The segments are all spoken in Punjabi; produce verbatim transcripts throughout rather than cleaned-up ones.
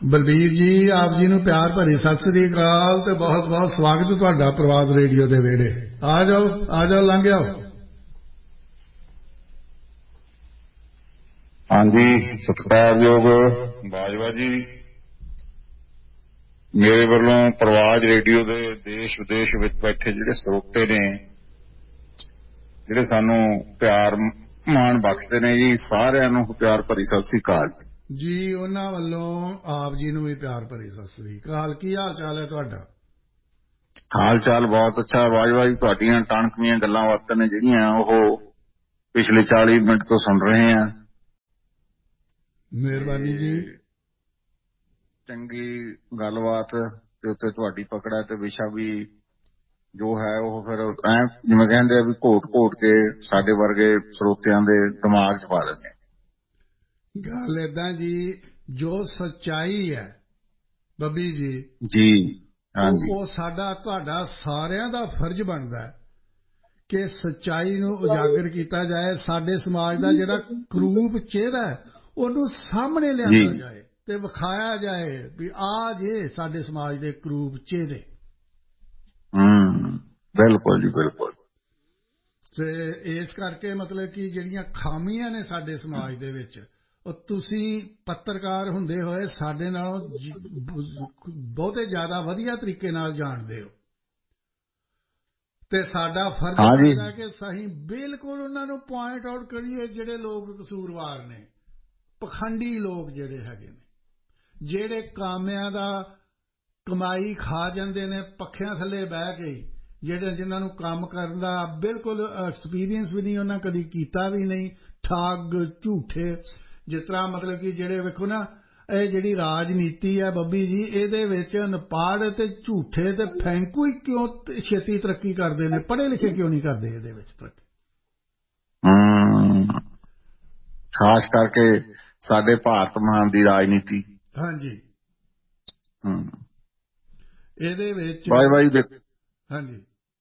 ਬਲਬੀਰ ਜੀ, ਆਪ ਜੀ ਨੂੰ ਪਿਆਰ ਭਰੀ ਸਤਿ ਸ੍ਰੀ ਅਕਾਲ ਤੇ ਬਹੁਤ ਬਹੁਤ ਸਵਾਗਤ ਤੁਹਾਡਾ ਪ੍ਰਵਾਸ ਰੇਡੀਓ ਦੇ ਵਿਹੜੇ। ਆ ਜਾਓ ਆ ਜਾਓ, ਲੰਘ ਆਓ। ਹਾਂਜੀ, ਸਤਿਕਾਰਯੋਗ ਬਾਜਵਾ ਜੀ, ਮੇਰੇ ਵੱਲੋਂ ਪ੍ਰਵਾਸ ਰੇਡੀਓ ਦੇ ਦੇਸ਼ ਵਿਦੇਸ਼ ਵਿੱਚ ਬੈਠੇ ਜਿਹੜੇ ਸਰੋਤੇ ਨੇ, ਜਿਹੜੇ ਸਾਨੂੰ ਪਿਆਰ ਮਾਣ ਬਖਸ਼ਦੇ ਨੇ ਜੀ, ਸਾਰਿਆਂ ਨੂੰ ਪਿਆਰ ਭਰੀ ਸਤਿ ਸ੍ਰੀ ਅਕਾਲ ਜੀ। ਉਹਨਾਂ ਵੱਲੋਂ ਆਪ ਜੀ ਨੂੰ ਵੀ ਪਿਆਰ ਭਰੀ ਸਤਿ ਸ੍ਰੀ ਅਕਾਲ। ਕੀ ਹਾਲ ਚਾਲ ਹੈ ਤੁਹਾਡਾ? ਹਾਲ ਚਾਲ ਬਹੁਤ ਅੱਛਾ ਬਾਜਵਾ ਜੀ। ਤੁਹਾਡੀਆਂ ਟਾਣਕਵੀਆਂ ਗੱਲਾਂ ਬਾਤਾਂ ਨੇ ਜਿਹੜੀਆਂ ਉਹ ਪਿਛਲੇ ਚਾਲੀ ਮਿੰਟ ਤੋਂ ਸੁਣ ਰਹੇ ਹਾਂ। ਮਿਹਰਬਾਨੀ ਜੀ। ਚੰਗੀ ਗੱਲਬਾਤ ਦੇ ਉੱਤੇ ਤੁਹਾਡੀ ਪਕੜ ਹੈ ਤੇ ਵਿਸ਼ਾ ਵੀ ਜੋ ਹੈ ਉਹ ਫਿਰ ਐ ਜਿਵੇਂ ਕਹਿੰਦੇ ਆ ਵੀ ਘੋਟ ਘੋਟ ਕੇ ਸਾਡੇ ਵਰਗੇ ਸਰੋਤਿਆਂ ਦੇ ਦਿਮਾਗ 'ਚ ਪਾ ਦਿੰਦੇ। ਗੱਲ ਏਦਾਂ ਜੀ, ਜੋ ਸੱਚਾਈ ਹੈ ਬੱਬੀ ਜੀ ਜੀ ਹਾਂਜੀ, ਉਹ ਸਾਡਾ ਤੁਹਾਡਾ ਸਾਰਿਆਂ ਦਾ ਫਰਜ਼ ਬਣਦਾ ਹੈ ਕਿ ਸੱਚਾਈ ਨੂੰ ਉਜਾਗਰ ਕੀਤਾ ਜਾਏ। ਸਾਡੇ ਸਮਾਜ ਦਾ ਜਿਹੜਾ ਕਰੂਪ ਚਿਹਰਾ ਹੈ ਉਹਨੂੰ ਸਾਹਮਣੇ ਲਿਆਂਦਾ ਜਾਏ ਤੇ ਵਿਖਾਇਆ ਜਾਏ ਵੀ ਆਹ ਜੇ ਸਾਡੇ ਸਮਾਜ ਦੇ ਕਰੂਪ ਚਿਹਰੇ। ਹੂੰ, ਬਿਲਕੁਲ ਜੀ ਬਿਲਕੁਲ। ਤੇ ਇਸ ਕਰਕੇ ਮਤਲਬ ਕਿ ਜਿਹੜੀਆਂ ਖਾਮੀਆਂ ਨੇ ਸਾਡੇ ਸਮਾਜ ਦੇ ਵਿੱਚ, ਉਹ ਤੁਸੀਂ ਪੱਤਰਕਾਰ ਹੁੰਦੇ ਹੋਏ ਸਾਡੇ ਨਾਲੋਂ ਬਹੁਤੇ ਜ਼ਿਆਦਾ ਵਧੀਆ ਤਰੀਕੇ ਨਾਲ ਜਾਣਦੇ ਹੋ ਤੇ ਸਾਡਾ ਫਰਜ਼ ਬਣਦਾ ਕਿ ਅਸੀਂ ਬਿਲਕੁਲ ਉਹਨਾਂ ਨੂੰ ਪੁਆਇੰਟ ਆਊਟ ਕਰੀਏ ਜਿਹੜੇ ਲੋਕ ਕਸੂਰਵਾਰ ਨੇ, ਪਖੰਡੀ ਲੋਕ ਜਿਹੜੇ ਹੈਗੇ ਨੇ, ਜਿਹੜੇ ਕਾਮਿਆਂ ਦਾ ਕਮਾਈ ਖਾ ਜਾਂਦੇ ਨੇ ਪੱਖਿਆਂ ਥੱਲੇ ਬਹਿ ਕੇ, ਜਿਹੜੇ ਜਿਨ੍ਹਾਂ ਨੂੰ ਕੰਮ ਕਰਨ ਦਾ ਬਿਲਕੁਲ ਐਕਸਪੀਰੀਅੰਸ ਵੀ ਨਹੀਂ, ਉਹਨਾਂ ਕਦੀ ਕੀਤਾ ਵੀ ਨਹੀਂ, ਠੱਗ ਝੂਠੇ। ਜਿਸ ਤਰ੍ਹਾਂ ਮਤਲਬ ਕਿ ਜਿਹੜੇ ਵੇਖੋ ਨਾ, ਇਹ ਜਿਹੜੀ ਰਾਜਨੀਤੀ ਹੈ ਬੱਬੀ ਜੀ, ਇਹਦੇ ਵਿੱਚ ਅਨਪੜ੍ਹ ਤੇ ਝੂਠੇ ਤੇ ਫੈਂਕੂ ਹੀ ਕਿਉਂ ਛੇਤੀ ਤਰੱਕੀ ਕਰਦੇ ਨੇ, ਪੜ੍ਹੇ ਲਿਖੇ ਕਿਉਂ ਨਹੀਂ ਕਰਦੇ ਇਹਦੇ ਵਿੱਚ ਤਰੱਕੀ? ਹੂੰ, ਖਾਸ ਕਰਕੇ ਸਾਡੇ ਭਾਰਤ ਮਹਾਨ ਦੀ ਰਾਜਨੀਤੀ। ਹਾਂਜੀ, ਹੂੰ, ਇਹਦੇ ਵਿੱਚ ਬਾਈ ਬਾਈ ਦੇਖ। ਹਾਂਜੀ,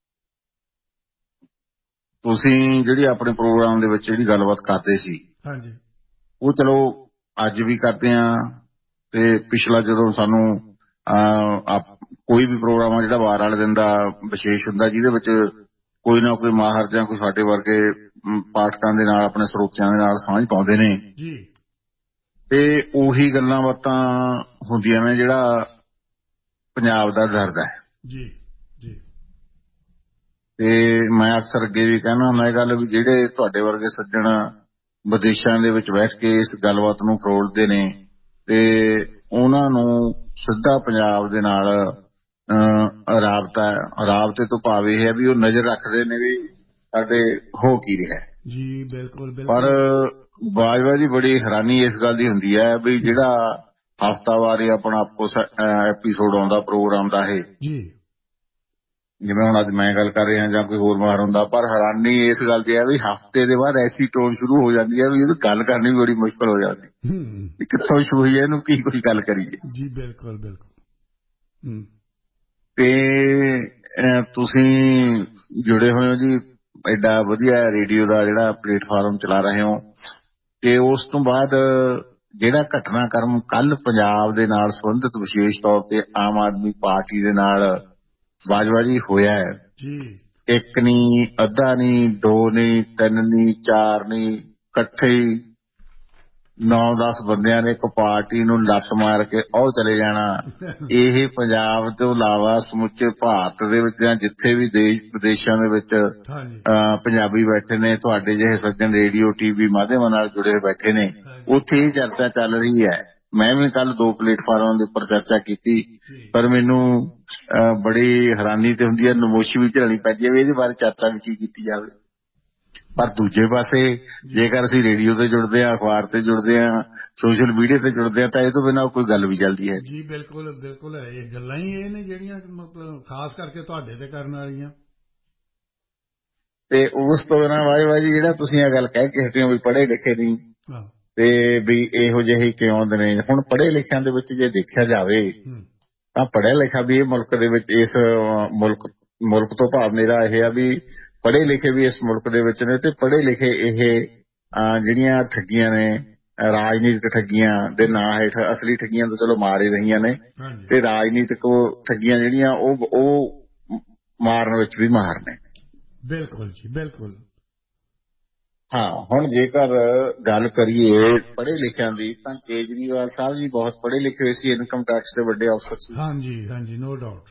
ਤੁਸੀਂ ਜਿਹੜੀ ਆਪਣੇ ਪ੍ਰੋਗਰਾਮ ਦੇ ਵਿੱਚ ਜਿਹੜੀ ਗੱਲਬਾਤ ਕਰਦੇ ਸੀ, ਹਾਂਜੀ, ਉਹ ਚਲੋ ਅੱਜ ਵੀ ਕਰਦੇ ਹਾਂ ਤੇ ਪਿਛਲਾ ਜਦੋਂ ਸਾਨੂੰ ਕੋਈ ਵੀ ਪ੍ਰੋਗਰਾਮ ਆ ਜਿਹੜਾ ਵਾਰ ਵਾਲੇ ਦਿਨ ਦਾ ਵਿਸ਼ੇਸ਼ ਹੁੰਦਾ, ਜਿਹਦੇ ਵਿੱਚ ਕੋਈ ਨਾ ਕੋਈ ਮਾਹਰ ਜਾਂ ਕੋਈ ਸਾਡੇ ਵਰਗੇ ਪਾਠਕਾਂ ਦੇ ਨਾਲ, ਆਪਣੇ ਸਰੋਤਿਆਂ ਦੇ ਨਾਲ ਸਾਂਝ ਪਾਉਂਦੇ ਨੇ ਜੀ, ਤੇ ਉਹੀ ਗੱਲਾਂ ਬਾਤਾਂ ਹੁੰਦੀਆਂ ਨੇ ਜਿਹੜਾ ਪੰਜਾਬ ਦਾ ਦਰਦ ਹੈ ਜੀ ਜੀ। ਤੇ ਮੈਂ ਅਕਸਰ ਅੱਗੇ ਵੀ ਕਹਿਣਾ ਹੁੰਦਾ ਇਹ ਗੱਲ ਵੀ ਜਿਹੜੇ ਤੁਹਾਡੇ ਵਰਗੇ ਸੱਜਣ ਵਿਦੇਸ਼ਾਂ ਦੇ ਵਿੱਚ ਬੈਠ ਕੇ ਇਸ ਗੱਲਬਾਤ ਨੂੰ ਫਰੋਲਦੇ ਨੇ ਤੇ ਉਹਨਾਂ ਨੂੰ ਸਿੱਧਾ ਪੰਜਾਬ ਦੇ ਨਾਲ ਰਾਬਤਾ ਰਾਬਤੇ ਤੋਂ ਭਾਵ ਇਹ ਹੈ ਵੀ ਉਹ ਨਜ਼ਰ ਰੱਖਦੇ ਨੇ ਵੀ ਸਾਡੇ ਹੋ ਕੀ ਰਿਹਾ ਜੀ। ਬਿਲਕੁਲ ਬਿਲਕੁਲ। ਪਰ ਬਾਜਵਾ ਜੀ ਬੜੀ ਹੈਰਾਨੀ ਇਸ ਗੱਲ ਦੀ ਹੁੰਦੀ ਹੈ ਵੀ ਜਿਹੜਾ ਹਫ਼ਤਾਵਾਰੀ ਆਪਣਾ ਆਪੋ ਐਪੀਸੋਡ ਆਉਂਦਾ ਪ੍ਰੋਗਰਾਮ ਦਾ ਇਹ ਜੀ, ਜਿਵੇਂ ਹੁਣ ਅੱਜ ਮੈਂ ਗੱਲ ਕਰ ਰਿਹਾ ਜਾਂ ਕੋਈ ਹੋਰ ਮਾਹਰ ਹੁੰਦਾ, ਪਰ ਹੈਰਾਨੀ ਇਸ ਗੱਲ ਦੀ ਹੈ ਵੀ ਹਫ਼ਤੇ ਦੇ ਬਾਅਦ ਐਸੀ ਟੋਨ ਸ਼ੁਰੂ ਹੋ ਜਾਂਦੀ ਹੈ ਵੀ ਇਹਦੀ ਗੱਲ ਕਰਨੀ ਵੀ ਬੜੀ ਮੁਸ਼ਕਿਲ ਹੋ ਜਾਂਦੀ, ਕਿੱਥੋਂ ਸ਼ੁਰੂ ਹੋਈ ਹੈ, ਇਹਨੂੰ ਕੀ ਕੋਈ ਗੱਲ ਕਰੀਏ ਜੀ। ਬਿਲਕੁਲ ਬਿਲਕੁਲ। ਤੇ ਤੁਸੀਂ ਜੁੜੇ ਹੋਏ ਹੋ ਜੀ, ਐਡਾ ਵਧੀਆ ਰੇਡੀਓ ਦਾ ਜਿਹੜਾ ਪਲੇਟਫਾਰਮ ਚਲਾ ਰਹੇ ਹੋ, ਤੇ ਉਸ ਤੋਂ ਬਾਅਦ ਜਿਹੜਾ ਘਟਨਾਕ੍ਰਮ ਕੱਲ੍ਹ ਪੰਜਾਬ ਦੇ ਨਾਲ ਸੰਬੰਧਿਤ ਵਿਸ਼ੇਸ਼ ਤੌਰ ਤੇ ਆਮ ਆਦਮੀ ਪਾਰਟੀ ਦੇ ਨਾਲ ਬਾਜਵਾ ਜੀ ਹੋਇਆ ਹੈ ਜੀ, ਇੱਕ ਨਹੀਂ, ਅੱਧਾ ਨਹੀਂ, ਦੋ ਨਹੀਂ, ਤਿੰਨ ਨਹੀਂ, ਚਾਰ ਨਹੀਂ, ਇਕੱਠੇ ਹੀ ਨੌ ਦਸ ਬੰਦਿਆਂ ਨੇ ਇੱਕ ਪਾਰਟੀ ਨੂੰ ਲੱਤ ਮਾਰ ਕੇ ਉਹ ਚਲੇ ਜਾਣਾ। ਇਹ ਪੰਜਾਬ ਤੋਂ ਇਲਾਵਾ ਸਮੁੱਚੇ ਭਾਰਤ ਦੇ ਵਿੱਚ ਜਾਂ ਜਿੱਥੇ ਵੀ ਦੇਸ਼ ਵਿਦੇਸ਼ਾਂ ਦੇ ਵਿੱਚ ਪੰਜਾਬੀ ਬੈਠੇ ਨੇ, ਤੁਹਾਡੇ ਜਿਹੇ ਸੱਜਣ ਰੇਡੀਓ ਟੀਵੀ ਮਾਧਿਅਮਾਂ ਨਾਲ ਜੁੜੇ ਬੈਠੇ ਨੇ, ਉੱਥੇ ਇਹ ਚਰਚਾ ਚੱਲ ਰਹੀ ਹੈ। ਮੈਂ ਵੀ ਕੱਲ ਦੋ ਪਲੇਟਫਾਰਮਾਂ ਦੇ ਉੱਪਰ ਚਰਚਾ ਕੀਤੀ, ਪਰ ਮੈਨੂੰ ਬੜੀ ਹੈਰਾਨੀ ਤੇ ਹੁੰਦੀ ਹੈ, ਨਮੋਸ਼ੀ ਵੀ ਝੱਲਣੀ ਪੈਂਦੀ ਹੈ ਵੀ ਇਹਦੇ ਬਾਰੇ ਚਰਚਾ ਵੀ ਕੀ ਕੀਤੀ ਜਾਵੇ। ਪਰ ਦੂਜੇ ਪਾਸੇ ਜੇਕਰ ਅਸੀਂ ਰੇਡੀਓ ਤੇ ਜੁੜਦੇ ਹਾਂ, ਅਖਬਾਰ ਤੇ ਜੁੜਦੇ ਹਾਂ, ਸੋਸ਼ਲ ਮੀਡੀਆ ਤੇ ਜੁੜਦੇ ਹਾਂ, ਤਾਂ ਇਹ ਤੋਂ ਬਿਨਾਂ ਕੋਈ ਗੱਲ ਵੀ ਚੱਲਦੀ ਹੈ ਜੀ। ਬਿਲਕੁਲ ਬਿਲਕੁਲ। ਇਹ ਗੱਲਾਂ ਹੀ ਇਹ ਨੇ ਜਿਹੜੀਆਂ ਮਤਲਬ ਖਾਸ ਕਰਕੇ ਤੁਹਾਡੇ ਤੇ ਕਰਨ ਵਾਲੀਆਂ। ਤੇ ਉਸ ਤੋਂ ਬਿਨਾਂ ਵਾਹ ਵਾਹ ਜੀ ਜਿਹੜਾ ਤੁਸੀਂ ਇਹ ਗੱਲ ਕਹਿ ਕੇ ਹਟੇ ਹੋ ਵੀ ਪੜ੍ਹੇ ਲਿਖੇ ਨਹੀਂ, ਤੇ ਵੀ ਇਹੋ ਜਿਹੇ ਕਿਉਂ ਆਉਂਦੇ ਨੇ। ਹੁਣ ਪੜ੍ਹੇ ਲਿਖਿਆਂ ਦੇ ਵਿੱਚ ਜੇ ਦੇਖਿਆ ਜਾਵੇ ਤਾਂ ਪੜ੍ਹਿਆ ਲਿਖਿਆ ਵੀ ਇਹ ਮੁਲਕ ਦੇ ਵਿੱਚ, ਇਸ ਮੁਲਕ ਮੁਲਕ ਤੋਂ ਭਾਵ ਮੇਰਾ ਇਹ ਆ ਵੀ ਪੜ੍ਹੇ ਲਿਖੇ ਵੀ ਇਸ ਮੁਲਕ ਦੇ ਵਿੱਚ ਨੇ, ਤੇ ਪੜ੍ਹੇ ਲਿਖੇ ਇਹ ਜਿਹੜੀਆਂ ਠੱਗੀਆਂ ਨੇ ਰਾਜਨੀਤਿਕ ਠੱਗੀਆਂ ਦੇ ਨਾਂ ਹੇਠ ਅਸਲੀ ਠੱਗੀਆਂ ਤਾਂ ਚਲੋ ਮਾਰ ਹੀ ਰਹੀਆਂ ਨੇ, ਤੇ ਰਾਜਨੀਤਿਕ ਠੱਗੀਆਂ ਜਿਹੜੀਆਂ ਉਹ ਉਹ ਮਾਰਨ ਵਿੱਚ ਵੀ ਮਾਹਰ ਨੇ। ਬਿਲਕੁਲ ਜੀ, ਬਿਲਕੁਲ। ਹਾਂ, ਹੁਣ ਜੇਕਰ ਗੱਲ ਕਰੀਏ ਪੜ੍ਹੇ ਲਿਖਿਆਂ ਦੀ, ਤਾਂ ਕੇਜਰੀਵਾਲ ਸਾਹਿਬ ਜੀ ਬਹੁਤ ਪੜ੍ਹੇ ਲਿਖੇ ਹੋਏ ਸੀ, ਇਨਕਮ ਟੈਕਸ ਦੇ ਵੱਡੇ ਅਫਸਰ ਸੀ। ਹਾਂਜੀ ਹਾਂਜੀ, ਨੋ ਡਾਊਟ।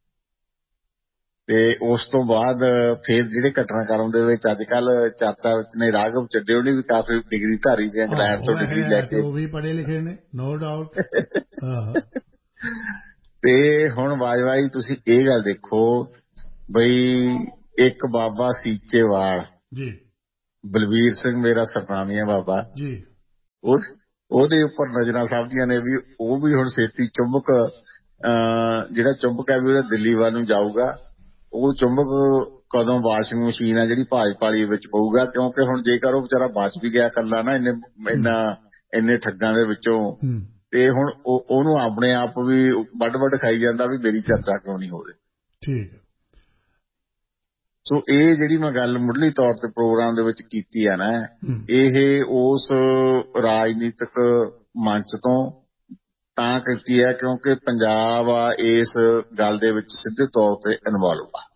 ਤੇ ਉਸ ਤੋਂ ਬਾਅਦ ਫਿਰ ਜਿਹੜੇ ਘਟਨਾਕ੍ਰਮ ਦੇ ਵਿੱਚ ਅੱਜ ਕੱਲ ਚਰਚਾ ਵਿੱਚ ਨੇ, ਰਾਘਵ ਚੱਡੇ ਉਹਨੇ ਵੀ ਕਾਫੀ ਡਿਗਰੀ ਧਾਰੀ ਜਾਂ ਇੰਗਲੈਂਡ ਤੋਂ ਡਿਗਰੀ ਲੈ ਕੇ, ਉਹ ਵੀ ਪੜ੍ਹੇ ਲਿਖੇ ਨੇ, ਨੋ ਡਾਊਟ। ਤੇ ਹੁਣ ਵਾਜਵਾਈ ਤੁਸੀਂ ਇਹ ਗੱਲ ਦੇਖੋ ਬਈ, ਇੱਕ ਬਾਬਾ ਸੀਚੇਵਾਲ ਜੀ, ਬਲਵੀਰ ਸਿੰਘ ਮੇਰਾ ਸਰਨਾਮੀ ਹੈ ਬਾਬਾ ਜੀ, ਉਹ ਉਹਦੇ ਉੱਪਰ ਨਜ਼ਰਾਂ ਸਭਦੀਆਂ ਨੇ ਵੀ ਉਹ ਵੀ ਹੁਣ ਛੇਤੀ ਚੁੰਬਕ ਅਹ ਜਿਹੜਾ ਚੁੰਬਕ ਹੈ ਵੀ ਉਹਦਾ ਦਿੱਲੀ ਵੱਲ ਨੂੰ ਜਾਊਗਾ। ਉਹ ਚੁੰਬਕ ਕਦੋਂ ਵਾਸ਼ਿੰਗ ਮਸ਼ੀਨ ਆ ਜਿਹੜੀ ਭਾਜਪਾਲੀ ਵਿੱਚ ਪਊਗਾ, ਕਿਉਂਕਿ ਹੁਣ ਜੇਕਰ ਉਹ ਵਿਚਾਰਾ ਬਚ ਵੀ ਗਿਆ ਇਕੱਲਾ ਨਾ ਇੰਨੇ ਇੰਨਾ ਇੰਨੇ ਠੱਗਾਂ ਦੇ ਵਿੱਚੋਂ, ਤੇ ਹੁਣ ਉਹਨੂੰ ਆਪਣੇ ਆਪ ਵੀ ਵੱਡ ਵੱਡ ਖਾਈ ਜਾਂਦਾ ਵੀ ਮੇਰੀ ਚਰਚਾ ਕਿਉਂ ਨਹੀਂ ਹੋ ਰਹੀ। ਠੀਕ ਹੈ। ਸੋ ਇਹ ਜਿਹੜੀ ਮੈਂ ਗੱਲ ਮੁੱਢਲੀ ਤੌਰ ਤੇ ਪ੍ਰੋਗਰਾਮ ਦੇ ਵਿੱਚ ਕੀਤੀ ਹੈ ਨਾ, ਇਹ ਉਸ ਰਾਜਨੀਤਿਕ ਮੰਚ ਤੋਂ ਤਾਂ ਕੀਤੀ ਹੈ ਕਿਉਂਕਿ ਪੰਜਾਬ ਆ ਇਸ ਗੱਲ ਦੇ ਵਿੱਚ ਸਿੱਧੇ ਤੌਰ ਤੇ ਇਨਵੋਲਵ ਆ।